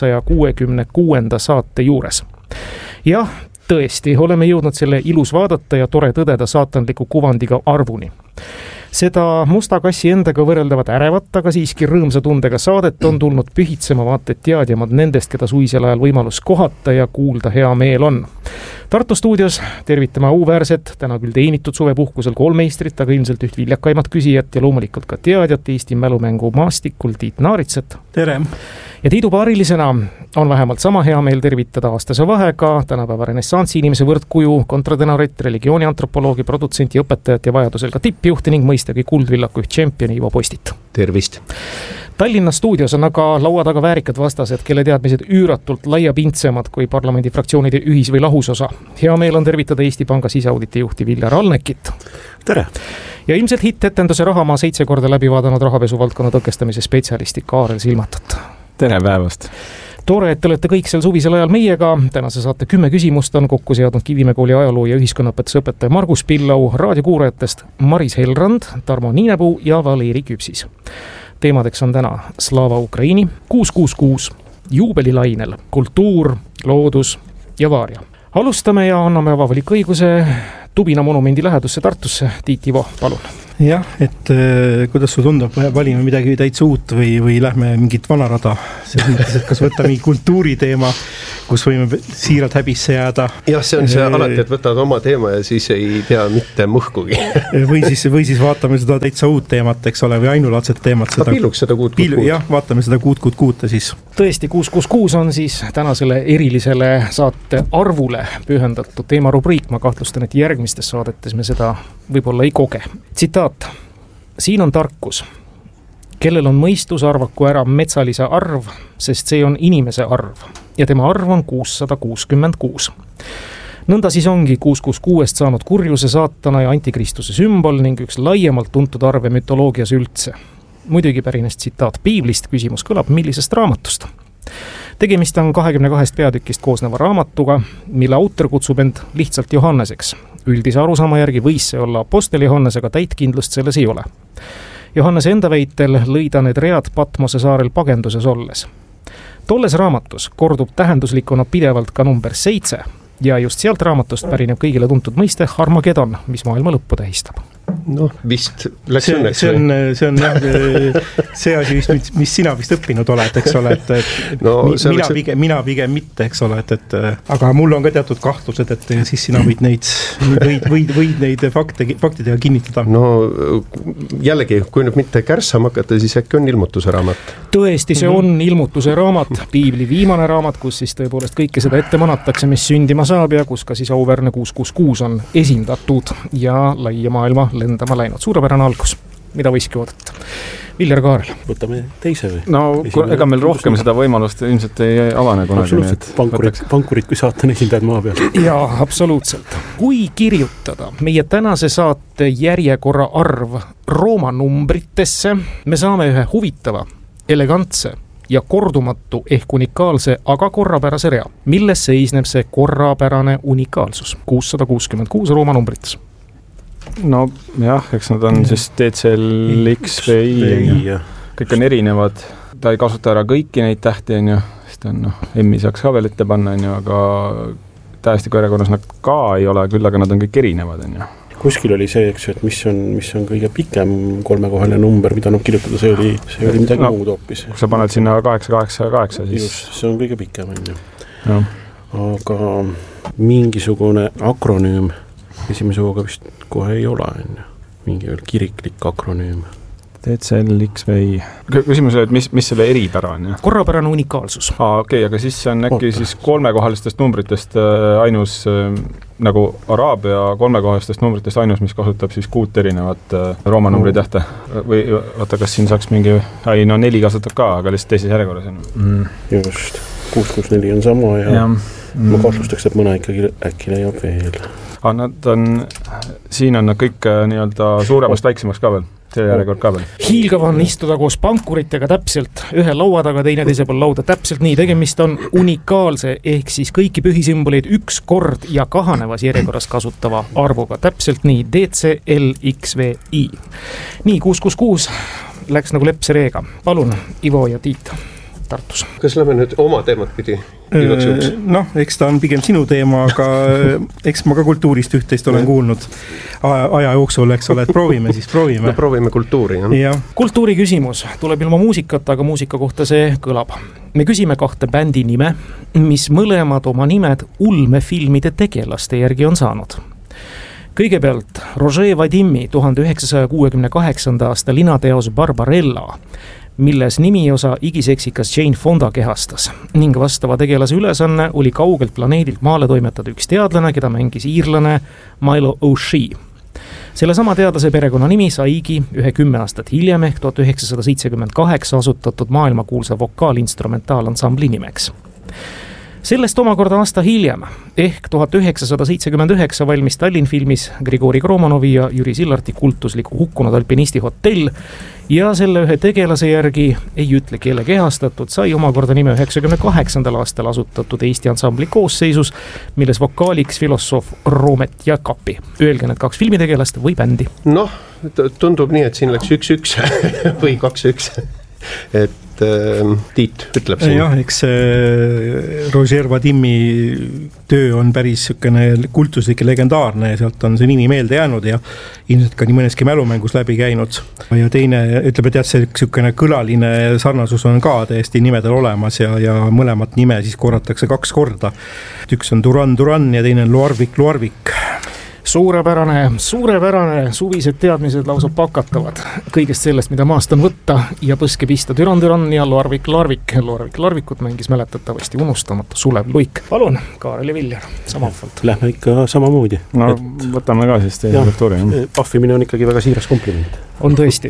666. saate juures. Jah, tõesti, oleme jõudnud selle ilus vaadata ja tore tõdeda saatanliku kuvandiga arvuni. Seda musta kassi endaga võrreldavat ärevat, aga siiski rõõmsa tundega saadet on tulnud pühitsema vaata teadjamad nendest, keda suisel ajal võimalus kohata ja kuulda hea meel on. Tartu stuudios tervitame auväärset, täna küll teenitud suvepuhkusel 3 meistrit, aga ilmselt üht viljakaimat küsijat ja loomulikult ka teadjat Eesti mälumängu maastikul Tiit Naaritsat. Tere! Ja Tiidu paarilisena on vähemalt sama hea meel tervitada aastase vahega tänapäeva renessansi inimese võrdkuju, kontratenorit, religiooniantropoloogi, produtsenti, õpetajat ja vajadusel ka tippjuhti ning mõistagi Kuldvillaku üht tšempioni Ivo Postit. Tervist! Tallinna stuudios on aga laua taga väärikad vastased, kelle teadmised üüratult laiapindsemad kui parlamendi fraktsioonide ühis- või lahusosa. Hea meel on tervitada Eesti Panga siseauditi juhti Viljar Alnekit. Tere! Ja ilmselt hitt-etenduse Rahamaa 7 korda läbi vaadanud rahapesu valdkonna tõkestamise spetsialisti Kaarel Silmatat. Tere päevast! Tore, et te olete kõik sel suvisel ajal meiega. Tänase saate 10 küsimust on kokku seadnud Kivimäe kooli ajaloo ja ühiskonnaõpetuse õpetaja Margus Pillau, raadiokuurajatest Maris Helrand, Tarmo Niinepuu ja Valeri Küpsis. Teemadeks on täna Slava Ukraini, 666, juubelilainel, kultuur, loodus ja vaaria. Alustame ja anname avaliku õiguse Tubina monumendi lähedusse Tartusse. Tiit Ivo, palun. Jah, et kuidas sul tundub, valime midagi täitsa uut või lähme mingit vanarada, selles mõttes, et kas võtta mingi kultuuriteema, kus võime siiralt häbisse jääda. Jah, see on see alati, et võtad oma teema ja siis ei tea mitte mõhkugi. või siis vaatame seda täitsa uut teemat, eks ole, või ainulaadset teemat. Pilluks seda 666. Jah, vaatame seda 666 siis. Tõesti, 666 on siis tänasele erilisele saate arvule pühendatud teemarubriik. Ma kahtlustan, et järgmistes saadetes me seda võib-olla ei koge. Tsitaat. Siin on tarkus. Kellel on mõistus, arvaku ära metsalise arv, sest see on inimese arv ja tema arv on 666. Nõnda siis ongi 666 saanud kurjuse, saatana ja antikristuse sümbol ning üks laiemalt tuntud arve mütoloogias üldse. Muidugi pärines tsitaat Piiblist, küsimus kõlab, millisest raamatust? Tegemist on 22 peatükist koosneva raamatuga, mille autor kutsub end lihtsalt Johanneseks. Üldise arusaama järgi võis see olla Apostel Johannes, aga täitkindlust selles ei ole. Johannese enda väitel lõi ta need read Patmose saarel pagenduses olles. Tolles raamatus kordub tähenduslikuna pidevalt ka number 7 ja just sealt raamatust pärineb kõigile tuntud mõiste Harmagedon, mis maailma lõppu tähistab. Noh, vist läks õnneks. See on jah, see asi vist, mis sina vist õppinud oled, eks ole, et mina pigem mitte, eks ole, et aga mul on ka teatud kahtlused, et siis sina võid neid faktidega kinnitada. No jällegi, kui nüüd mitte kärssama hakata, siis äkki on ilmutuse raamat. Tõesti, see on ilmutuse raamat, Piibli viimane raamat, kus siis tõepoolest kõike seda ette manatakse, mis sündima saab ja kus ka siis auvärne 666 on esindatud ja laia maailma lendama läinud. Suurepärane algus, mida võiski oodata. Viljar Kaarel. Võtame teise või? No ega meil rohkem seda võimalust ilmselt ei avane kunagi. Absoluutselt, pankurid kui saatan esindajad maa peal. Jaa, absoluutselt. Kui kirjutada meie tänase saate järjekorra arv Rooma numbritesse, me saame ühe huvitava, elegantse ja kordumatu ehk unikaalse, aga korrapärase rea. Milles seisneb see korrapärane unikaalsus? 666 Rooma numbrites. No jah, eks nad on siis DCL, X või I. Kõik on erinevad. Ta ei kasuta ära kõiki neid tähti, sest on M-i saaks ka veel ette panna, aga tähestiku järjekorras nad ka ei ole, küll aga nad on kõik erinevad. Kuskil oli see, eks ju, et mis on kõige pikem kolmekohaline number, mida kirjutada, see oli midagi muud hoopis. Kui sa paned sinna 888, siis... Just, see on kõige pikem, Aga mingisugune akronüüm esimese hooga vist kohe ei ole, mingi veel kiriklik akronüüm. DCL, X või... Küsimus oli, et mis selle eripära on? Korrapärane unikaalsus. Okei, aga siis on äkki siis kolmekohalistest numbritest ainus, nagu Araabia kolmekohalistest numbritest ainus, mis kasutab siis 6 erinevat Rooma numbri tähte. Või oota, kas siin saaks mingi... 4 kasutab ka, aga lihtsalt teises järjekorras. Just, 664 on sama ja ma kahtlustaks, et mõne ikkagi äkki leiab veel. Nad on, siin on nad kõik nii-öelda suuremast väiksemaks ka veel, see järjekord ka veel. Hiilgav on istuda koos pankuritega täpselt ühe laua taga, teine teise pool lauda täpselt nii. Tegemist on unikaalse ehk siis kõiki pühisümboleid üks kord ja kahanevas järjekorras kasutava arvuga. Täpselt nii, DCL, X, V, I. Nii, 666 läks nagu lepsereega. Palun, Ivo ja Tiit Tartus. Kas lähme nüüd oma teemat pidi? Eks ta on pigem sinu teema, aga eks ma ka kultuurist üht-teist olen kuulnud aja jooksul, eks ole, et proovime. No proovime kultuuri, jah. Kultuuri küsimus tuleb ilma muusikat, aga muusika kohta see kõlab. Me küsime 2 bändi nime, mis mõlemad oma nimed ulmefilmide tegelaste järgi on saanud. Kõigepealt Roger Vadimi 1968. aasta linateos Barbarella, milles nimiosa igiseksikas Jane Fonda kehastas ning vastava tegelase ülesanne oli kaugelt planeedilt maale toimetada üks teadlane, keda mängis iirlane Milo O'Shea. Sellesama teadlase perekonna nimi saigi 10 aastat hiljem ehk 1978 asutatud maailmakuulsa vokaalinstrumentaalansambli nimeks. Sellest omakorda aasta hiljem ehk 1979 valmis Tallinn filmis Grigori Kromanovi ja Jüri Sillarti kultusliku hukkunud alpinisti hotell ja selle ühe tegelase järgi ei ütle kelle kehastatud sai omakorda nime 98. aastal asutatud Eesti ansambli koosseisus, milles vokaaliks filosoof Roomet Jakapi. Öelge need 2 filmitegelast või bändi? Noh, tundub nii, et siin läks 1-1 või 2-1. Et Tiit ütleb siin. Jah, eks Roger Vadimi töö on päris sükene kultuslik ja legendaarne ja sealt on see nimi meelde jäänud ja ilmselt ka nii mõneski mälumängus läbi käinud. Ja teine ütleb, et jah, see sükene kõlaline sarnasus on ka täiesti nimedel olemas ja mõlemat nime siis korratakse 2 korda. Üks on Duran ja teine on Loarvik. Suurepärane, suvised teadmised lausa pakatavad kõigest sellest, mida maast on võtta ja põske pista. Düran ja Loarvikut mängis mäletatavasti unustamata Sulev Luik. Palun, Kaarel ja Viljar, samavalt. Lähme ikka samamoodi. No võtame ka siis teie kultuuri. Pahvimine on ikkagi väga siiras kompliment. On tõesti.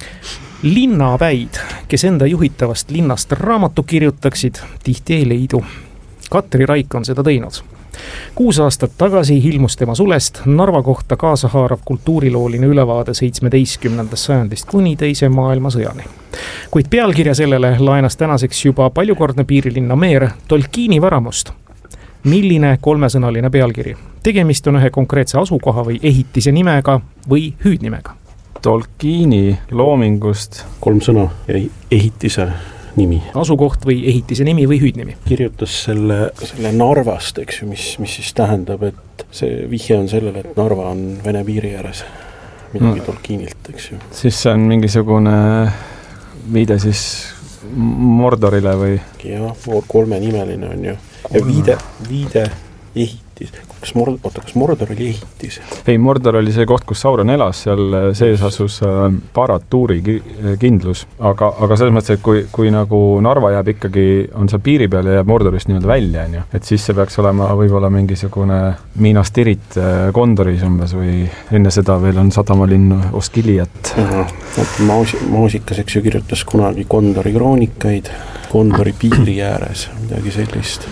Linnapäid, kes enda juhitavast linnast raamatu kirjutaksid, tihti ei leidu. Katri Raik on seda teinud. 6 aastat tagasi ilmus tema sulest Narva kohta kaasahaarav kultuurilooline ülevaade 17. sajandist kuni teise maailmasõjani. Kuid pealkirja sellele laenas tänaseks juba paljukordne piirilinna meer Tolkieni Varamust. Milline 3-sõnaline pealkiri? Tegemist on ühe konkreetse asukoha või ehitise nimega või hüüdnimega? Tolkieni loomingust 3 sõna ehitise nimi. Asukoht või ehitise nimi või hüüdnimi? Kirjutas selle Narvast, eks ju, mis siis tähendab, et see vihje on sellele, et Narva on Vene piiri ääres. Midagi Tolkienilt, eks ju. Siis see on mingisugune viide siis Mordorile või? Jah, 3 nimeline on ju. Ja viide ehitis. Kas Mordor oli ehitis? Ei, Mordor oli see koht, kus Sauron elas, seal sees asus Barad-Tuuri kindlus, aga selles mõttes, et kui nagu Narva jääb ikkagi, on seal piiri peal ja jääb Mordorist nii-öelda välja, et siis see peaks olema võib-olla mingisugune Minas Tirith Gondoris umbes või enne seda veel on sadamalinn Osgiliat. Maasikas, eks ju, kirjutas kunagi Gondori kroonikaid, Gondori piiri ääres, midagi sellist.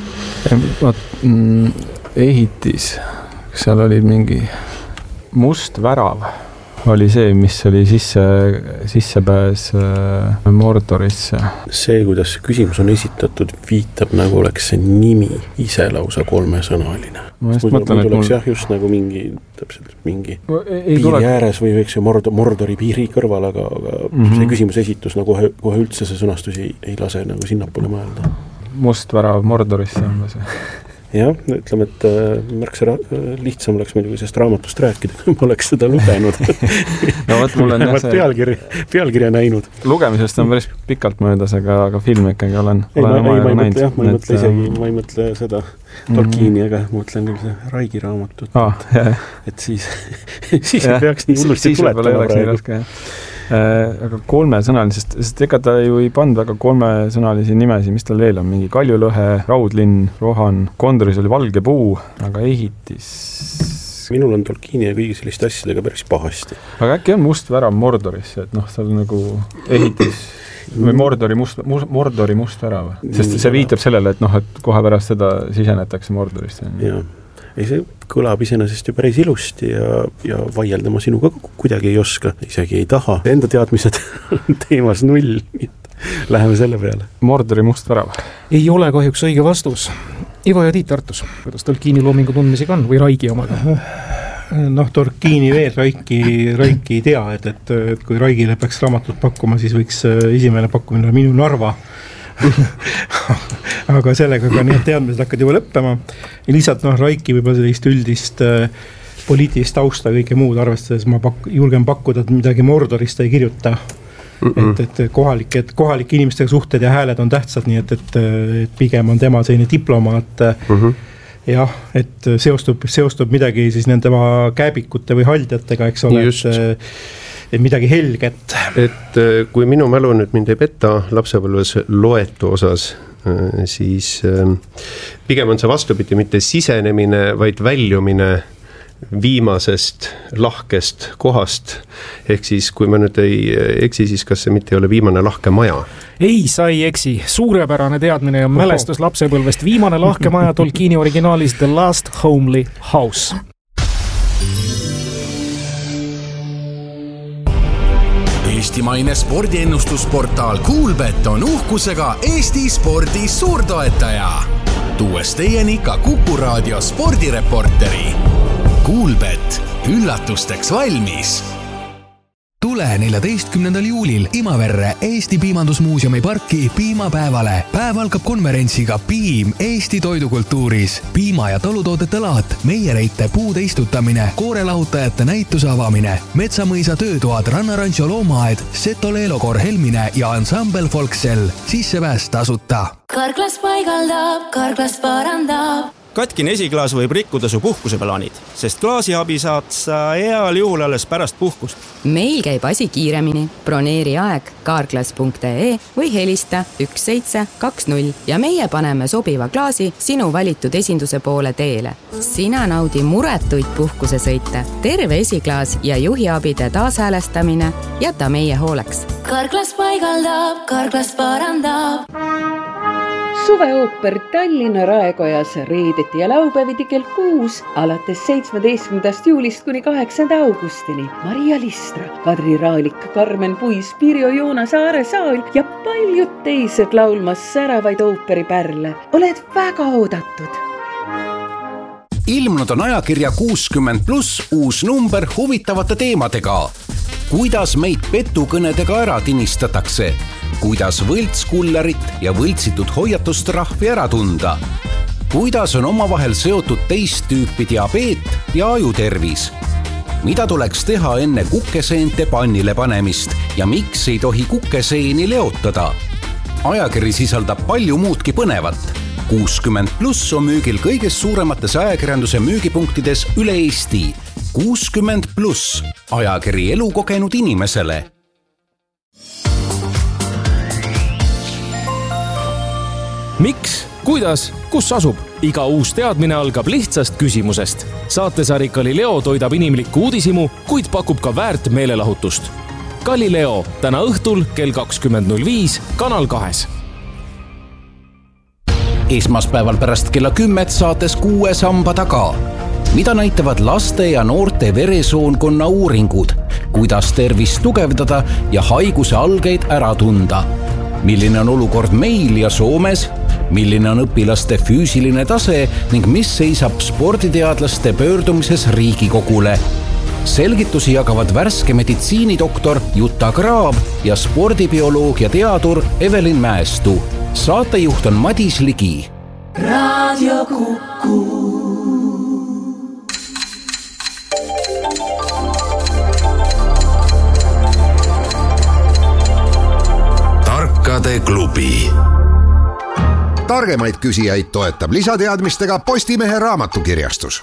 Ehitis, seal oli mingi must värav, oli see, mis oli sissepääs Mordorisse. See, kuidas küsimus on esitatud, viitab nagu oleks see nimi ise lausa 3-sõnaline. Ma tuleks jah just nagu mingi piiri ääres või võiks ju Mordori piiri kõrval, aga see küsimus esitus nagu kohe üldse see sõnastus ei lase nagu sinnapoole mõelda. Must värav Mordorisse on see. Jah, ütleme, et märksa lihtsam oleks muidugi sellest raamatust rääkida, kui ma oleks seda lugenud. No võt, mul on pealkirja näinud. Lugemisest on päris pikalt möödas, aga film ikkagi olen näinud. Jah, ma ei mõtle seda Tolkieni, aga ma mõtlen küll see Raigi raamatut. Et siis ei peaks nii hullusti tuletama praegu. Aga 3-sõnaline, sest ega ta ju ei pand väga 3-sõnalisi nimesi, mis tal veel on, mingi Kaljulõhe, Raudlinn, Rohan, Kondoris oli Valge puu, aga ehitis. Minul on Tolkieni ja kõigi selliste asjadega päris pahasti. Aga äkki on must värav Mordorisse, et seal nagu ehitis või Mordori must värav, sest see viitab sellele, et kohe pärast seda sisenetakse Mordorisse. Jah. Ei, see kõlab iseenesest ju päris ilusti ja vaielda ma sinuga kuidagi ei oska, isegi ei taha. Enda teadmised on teemas 0, läheme selle peale. Mordori must värav. Ei ole kahjuks õige vastus. Ivo ja Tiit Tartus, kuidas Tolkieni loomingu tundmisega on või Raigi omaga? Tolkieni veel Raiki ei tea, et kui Raigile peaks raamatut pakkuma, siis võiks esimene pakkumine minu Narva. Aga sellega ka need teadmised hakkad juba lõppema ja lihtsalt Raiki võib-olla sellist üldist poliitilist tausta kõike muud arvestades ma julgen pakkuda, et midagi Mordorist ei kirjuta. Et kohalike inimestega suhted ja hääled on tähtsad, nii et pigem on tema selline diplomaat. Jah, et seostub midagi siis nende kääbikute või haldjatega, eks ole, et midagi helget. Et kui minu mälu nüüd mind ei petta lapsepõlves loetu osas, siis pigem on see vastupidi mitte sisenemine, vaid väljumine viimasest lahkest kohast, ehk siis kui ma nüüd ei eksi, siis kas see mitte ei ole viimane lahke maja? Ei, sa ei eksi. Suurepärane teadmine ja mälestus lapsepõlvest. Viimane lahke maja Tolkieni originaalis The Last Homely House. Eestimaine spordiennustusportaal Kuulbet on uhkusega Eesti spordi suurtoetaja. Tuues teieni ka Kuku Raadio spordireporteri. Kuulbet, üllatusteks valmis. Tule 14. juulil Imaverre Eesti Piimandusmuuseumi parki piimapäevale. Päev algab konverentsiga Piim Eesti toidukultuuris. Piima- ja tolutoodete laat, meiereite puude istutamine, koorelahutajate näituse avamine, Metsamõisa töötoad, Rannarancho loomaaed, Seto Leelokoor Helmine ja Ensemble Folksel. Sissepääs tasuta. Karklas paigaldab, Karklas parandab. Katkine esiklaas võib rikkuda su puhkuseplaanid, sest klaasiabi saad sa heal juhul alles pärast puhkust. Meil käib asi kiiremini. Broneeri aeg carglass.ee või helista 1720 ja meie paneme sobiva klaasi sinu valitud esinduse poole teele. Sina naudi muretuid puhkusesõite, terve esiklaas ja juhiabide taashäälestamine jäta meie hooleks. Karklas paigaldab, Karklas parandab. Suveooper Tallinna Raekojas reedeti ja laupäeviti kell 6 alates 17. juulist kuni 8. augustini. Maria Listra, Kadri Raalik, Karmen Puis, Pirjo Joona Saare Saal ja paljud teised laulmas säravaid ooperipärle. Oled väga oodatud. Ilmunud on ajakirja 60+ uus number huvitavate teemadega. Kuidas meid petukõnedega ära tinistatakse? Kuidas võltskullerit ja võltsitud hoiatustrahvi ära tunda? Kuidas on omavahel seotud teist tüüpi diabeet ja ajutervis? Mida tuleks teha enne kukeseente pannile panemist ja miks ei tohi kukeseeni leotada? Ajakiri sisaldab palju muudki põnevat. 60+ on müügil kõigest suuremates ajakirjanduse müügipunktides üle Eesti. 60+, ajakiri elukogenud inimesele. Miks, kuidas, kus asub? Iga uus teadmine algab lihtsast küsimusest. Saatesari Galileo toidab inimlikku uudisimu, kuid pakub ka väärt meelelahutust. Galileo, täna õhtul kell 20.05 Kanal 2. Esmaspäeval pärast kella 10 saates 6 samba taga. Mida näitavad laste ja noorte veresoonkonna uuringud? Kuidas tervist tugevdada ja haiguse algeid ära tunda? Milline on olukord meil ja Soomes? Milline on õpilaste füüsiline tase ning mis seisab sporditeadlaste pöördumises Riigikogule? Selgitusi jagavad värske meditsiinidoktor Jutta Kraav ja spordibioloogia teadur Evelin Mäestu. Saatejuht on Madis Ligi. Radio Kuku. Tarkade klubi. Targemaid küsijaid toetab lisateadmistega Postimehe raamatukirjastus.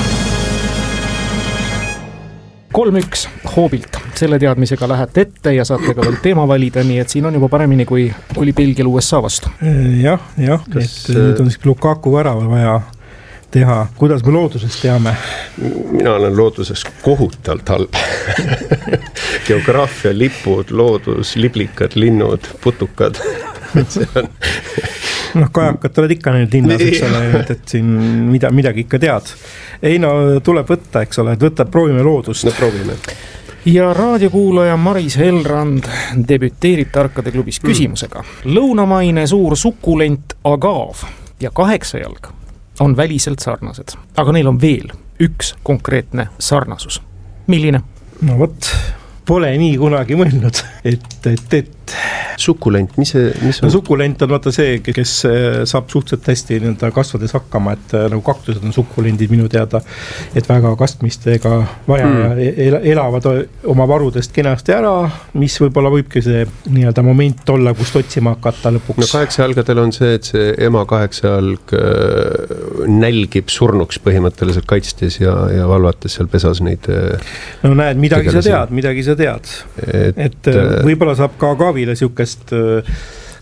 3-1 hoobilt. Selle teadmisega lähete ette ja saate ka veel teema valida, nii et siin on juba paremini, kui oli Belgial USA vastu. Jah, et nüüd on Lukaku värava vaja teha. Kuidas me loodusest teame? Mina olen looduses kohutavalt halb. Geograafia, lipud, loodus, liblikad, linnud, putukad. See on... kajakad oled ikka need linnas, eks ole, et siin midagi ikka tead. Ei tuleb võtta, eks ole, et proovime loodust. Proovime. Ja raadiokuulaja Maris Helrand debüteerib Tarkade klubis küsimusega. Lõunamaine suur sukulent agaav ja 8 jalg on väliselt sarnased, aga neil on veel üks konkreetne sarnasus. Milline? No vot, pole nii kunagi mõelnud, et sukulent, mis on? Sukulent on vaata see, kes saab suhteliselt hästi kasvades hakkama, et nagu kaktused on sukulendid minu teada, et väga kastmistega vaja ja elavad oma varudest kenasti ära, mis võib-olla võibki see nii-öelda moment olla, kust otsima hakata lõpuks. No 8 jalgadel on see, et see ema 8 jalg nälgib surnuks põhimõtteliselt kaitstes ja valvates seal pesas neid. No näed, midagi sa tead. Et võib-olla saab ka kaavile siukest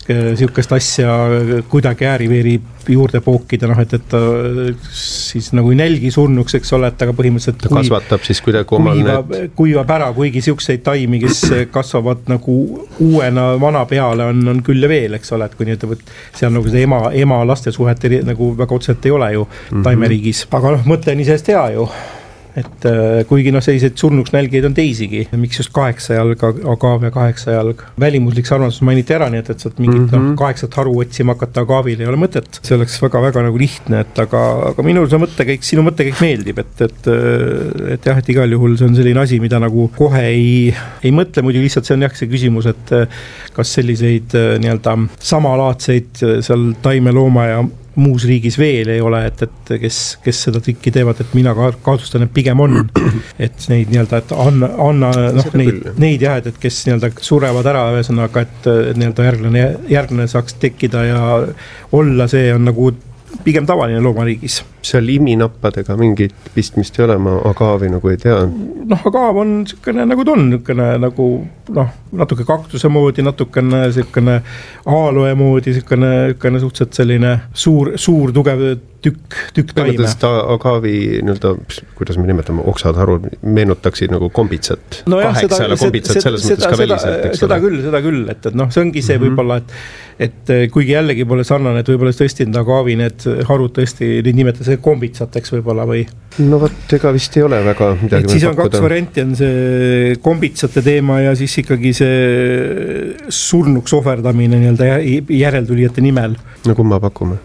sihukest asja kuidagi ääriveeri juurde pookida, noh, et ta siis nagu ei nälgi surnuks, eks ole, et aga põhimõtteliselt ta kasvatab siis kuidagi omal kuivab ära, kuigi sihukseid taimi, kes kasvavad nagu uuena vana peale on küll ja veel, eks ole, et kui nii ütleb, et see on nagu see ema laste suhet nagu väga otseselt ei ole ju taimeriigis, aga noh, mõte on isest hea ju. Et kuigi selliseid surnuks nälgeid on teisigi, miks just 8 jalg, agaave 8 jalg. Välimuslik sarnasus mainiti ära, nii et sealt mingit 8 haru otsima hakata agaavil ei ole mõtet. See oleks väga-väga nagu lihtne, et aga minul see mõttekäik, sinu mõttekäik meeldib, et jah, et igal juhul see on selline asi, mida nagu kohe ei mõtle, muidu lihtsalt see on jah see küsimus, et kas selliseid nii-öelda samalaadseid seal taime looma ja muus riigis veel ei ole, et kes seda trikki teevad, et mina kaotustan, et pigem on, et neid nii-öelda, et anna neid jah, et kes nii-öelda surevad ära ühesõnaga, et nii-öelda järglane saaks tekkida ja olla, see on nagu pigem tavaline loomariigis. Seal iminappadega mingit pistmist ei ole, ma agaavi nagu ei tea. Agaav on niisugune nagu ta on, niisugune nagu natuke kaktuse moodi, natukene niisugune aaloe moodi, niisugune suhteliselt selline suur tugev tükk taime. Agaavi, kuidas me nimetame, oksad, harud, meenutaksid nagu kombitsat. Kaheksale kombitsat selles mõttes ka väliselt, eks ole. Seda küll, et see ongi see võib-olla, et kuigi jällegi pole sarnane, et võib-olla tõesti agaavi need harud tõesti, neid nimetada kombitsateks võib-olla või? No võt, ega vist ei ole väga midagi. Siis on 2 varianti, on see kombitsate teema ja siis ikkagi see surnuks ohverdamine nii-öelda järeltulijate nimel. No kumma pakume?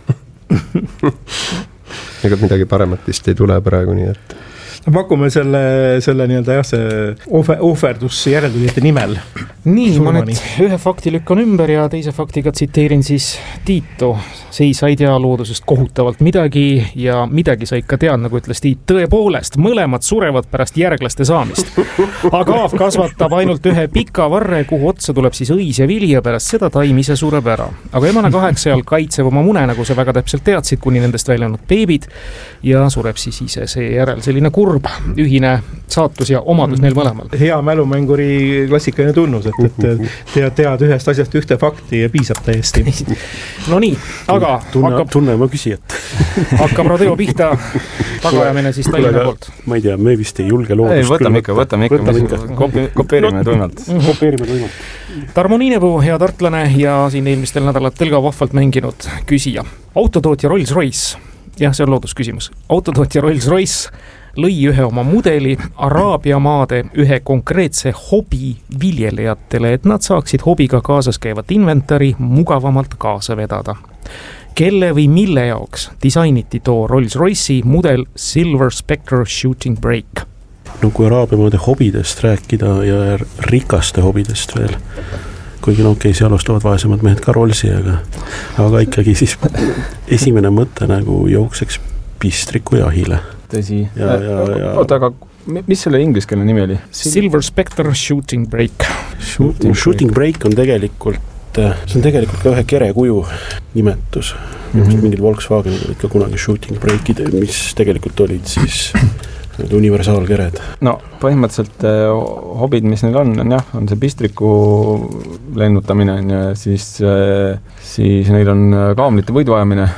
Ega midagi paremat vist ei tule praegu, nii et pakume selle nii-öelda jah, see ohverdus järeltulijate nimel. Nii, ma nüüd ühe fakti lükkan ümber ja teise faktiga tsiteerin siis Tiitu. See sa ei tea loodusest kohutavalt midagi ja midagi sa ikka tead, nagu ütles Tiit. Tõepoolest, mõlemad surevad pärast järglaste saamist. Agaaf kasvatab ainult ühe pika varre, kuhu otsa tuleb siis õis ja vili ja pärast seda taim ise sureb ära. Aga emane 8 jalg kaitseb oma mune, nagu sa väga täpselt teadsid, kuni nendest väljanud beebid ja sureb siis ise seejärel selline kurb ühine saatus ja omadus neil mõlemal. Hea mälumänguri klassikaline tunnus, et tead ühest asjast ühte fakti ja piisab täiesti. No nii, aga tunne oma küsijat. Hakkab rodeo pihta, tagajamine siis Tallinna poolt. Ma ei tea, me vist ei julge loodust. Võtame ikka. Kopeerime tuimalt. Tarmo Niinepuu, hea tartlane ja siin eelmistel nädalatel ka vahvalt mänginud küsija. Autotootja Rolls-Royce, jah, see on loodusküsimus. Autotootja Rolls-Royce lõi ühe oma mudeli Araabia maade ühe konkreetse hobi viljelejatele, et nad saaksid hobiga kaasas käivat inventari mugavamalt kaasa vedada. Kelle või mille jaoks disainiti too Rolls-Royce'i mudel Silver Spectre Shooting Brake? No kui Araabia maade hobidest rääkida ja rikaste hobidest veel, kuigi seal ostavad vaesemad mehed ka Rollsi, aga ikkagi siis esimene mõte nagu jookseks pistriku jahile. Tõsi. Oota, aga mis selle ingliskeelne nimi oli? Silver Spectre Shooting Brake. Shooting Brake on tegelikult ka ühe kerekuju nimetus. Mingid Volkswagenid olid ka kunagi Shooting Brake'id, mis tegelikult olid siis universaalkered. No põhimõtteliselt hobid, mis neil on see pistriku lennutamine ja siis neil on kaamlite võiduajamine,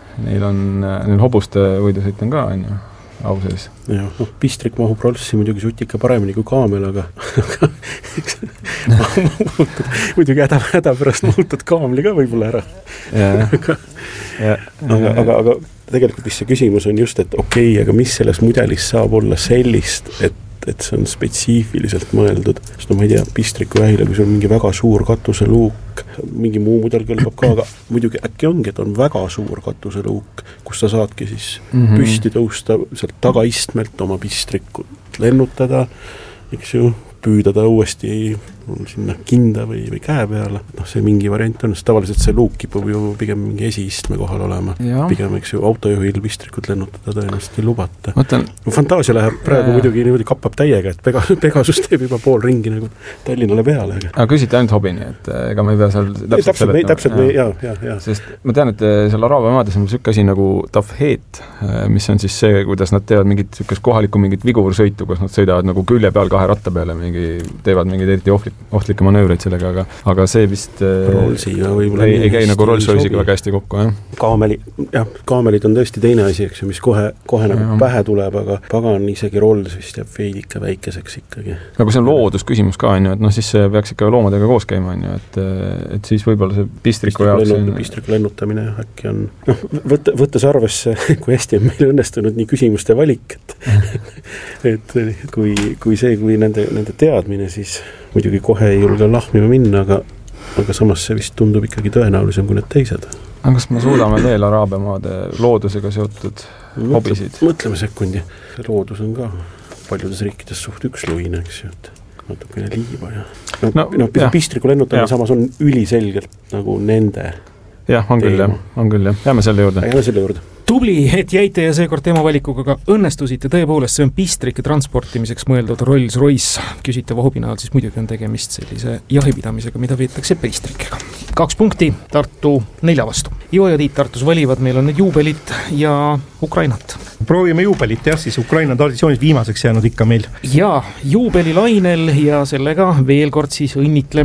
neil hobuste võidusõit on ka, au sees. Pistrik mahub Rollsi muidugi sutika paremini kui kaamel, aga muidugi häda pärast muutad kaamli ka võib-olla ära. Aga tegelikult mis see küsimus on just, et aga mis selles mudelis saab olla sellist, et see on spetsiifiliselt mõeldud, sest ma ei tea, pistriku jahile, kui see on mingi väga suur katuseluuk, mingi muu mudel kõlbab ka, aga muidugi äkki ongi, et on väga suur katuseluuk, kus sa saadki siis püsti tõusta sealt tagaistmelt oma pistrikut lennutada, eks ju, püüda ta uuesti sinna kinda või käe peale. See mingi variant on, sest tavaliselt see luuk kipub ju pigem mingi esiistme kohal olema. Pigem, eks ju, autojuhil pistrikut lennutada tõenäoliselt ei lubata. Fantaasia läheb praegu muidugi niimoodi kappab täiega, et Pegasus teeb juba pool ringi nagu Tallinnale peale. Aga küsite ainult hobini, et ega ma ei pea seal täpselt, jah. Sest ma tean, et seal Araabia maades on selline asi nagu tafheet, mis on siis see, kuidas nad teevad mingit kohalikku mingit vigursõitu, kus nad sõidavad nagu külje peal 2 ratta peale, teevad mingid eriti ohvrit ohtlikke manöövreid sellega, aga see vist Rollsiga võib-olla ei käi nagu Rolls-Royce'iga väga hästi kokku, kaamelid on tõesti teine asi, eks ju, mis kohe nagu pähe tuleb, aga pagan isegi Rolls vist jääb veidike väikeseks ikkagi. Aga see on loodusküsimus ka, on ju, et siis see peaks ikka loomadega koos käima, on ju, et siis võib-olla see pistriku jaoks pistriku lennutamine äkki on, võttes arvesse, kui hästi on meil õnnestunud nii küsimuste valik, et kui nende teadmine, siis muidugi kohe ei julge lahmima minna, aga samas see vist tundub ikkagi tõenäolisem kui need teised. Aga kas me suudame veel Araabia maade loodusega seotud hobisid? Mõtleme sekundi. See loodus on ka paljudes riikides suht üksluine, eks ju, et natukene liiba ja pistriku lennutamine samas on üliselgelt nagu nende. Jah, on küll. Jääme selle juurde. Tubli, et jäite ja seekord teemavalikuga ka õnnestusite. Tõepoolest, see on pistrike transportimiseks mõeldud Rolls-Royce. Küsitava hobina siis muidugi on tegemist sellise jahipidamisega, mida veetakse pistrikega. 2 punkti, Tartu 4 vastu. Ivo ja Tiit Tartus valivad, meil on need juubelit ja Ukrainat. Proovime juubelit, siis Ukraina traditsioonis viimaseks jäänud ikka meil. Ja juubelilainel ja sellega veel kord siis õnnitleme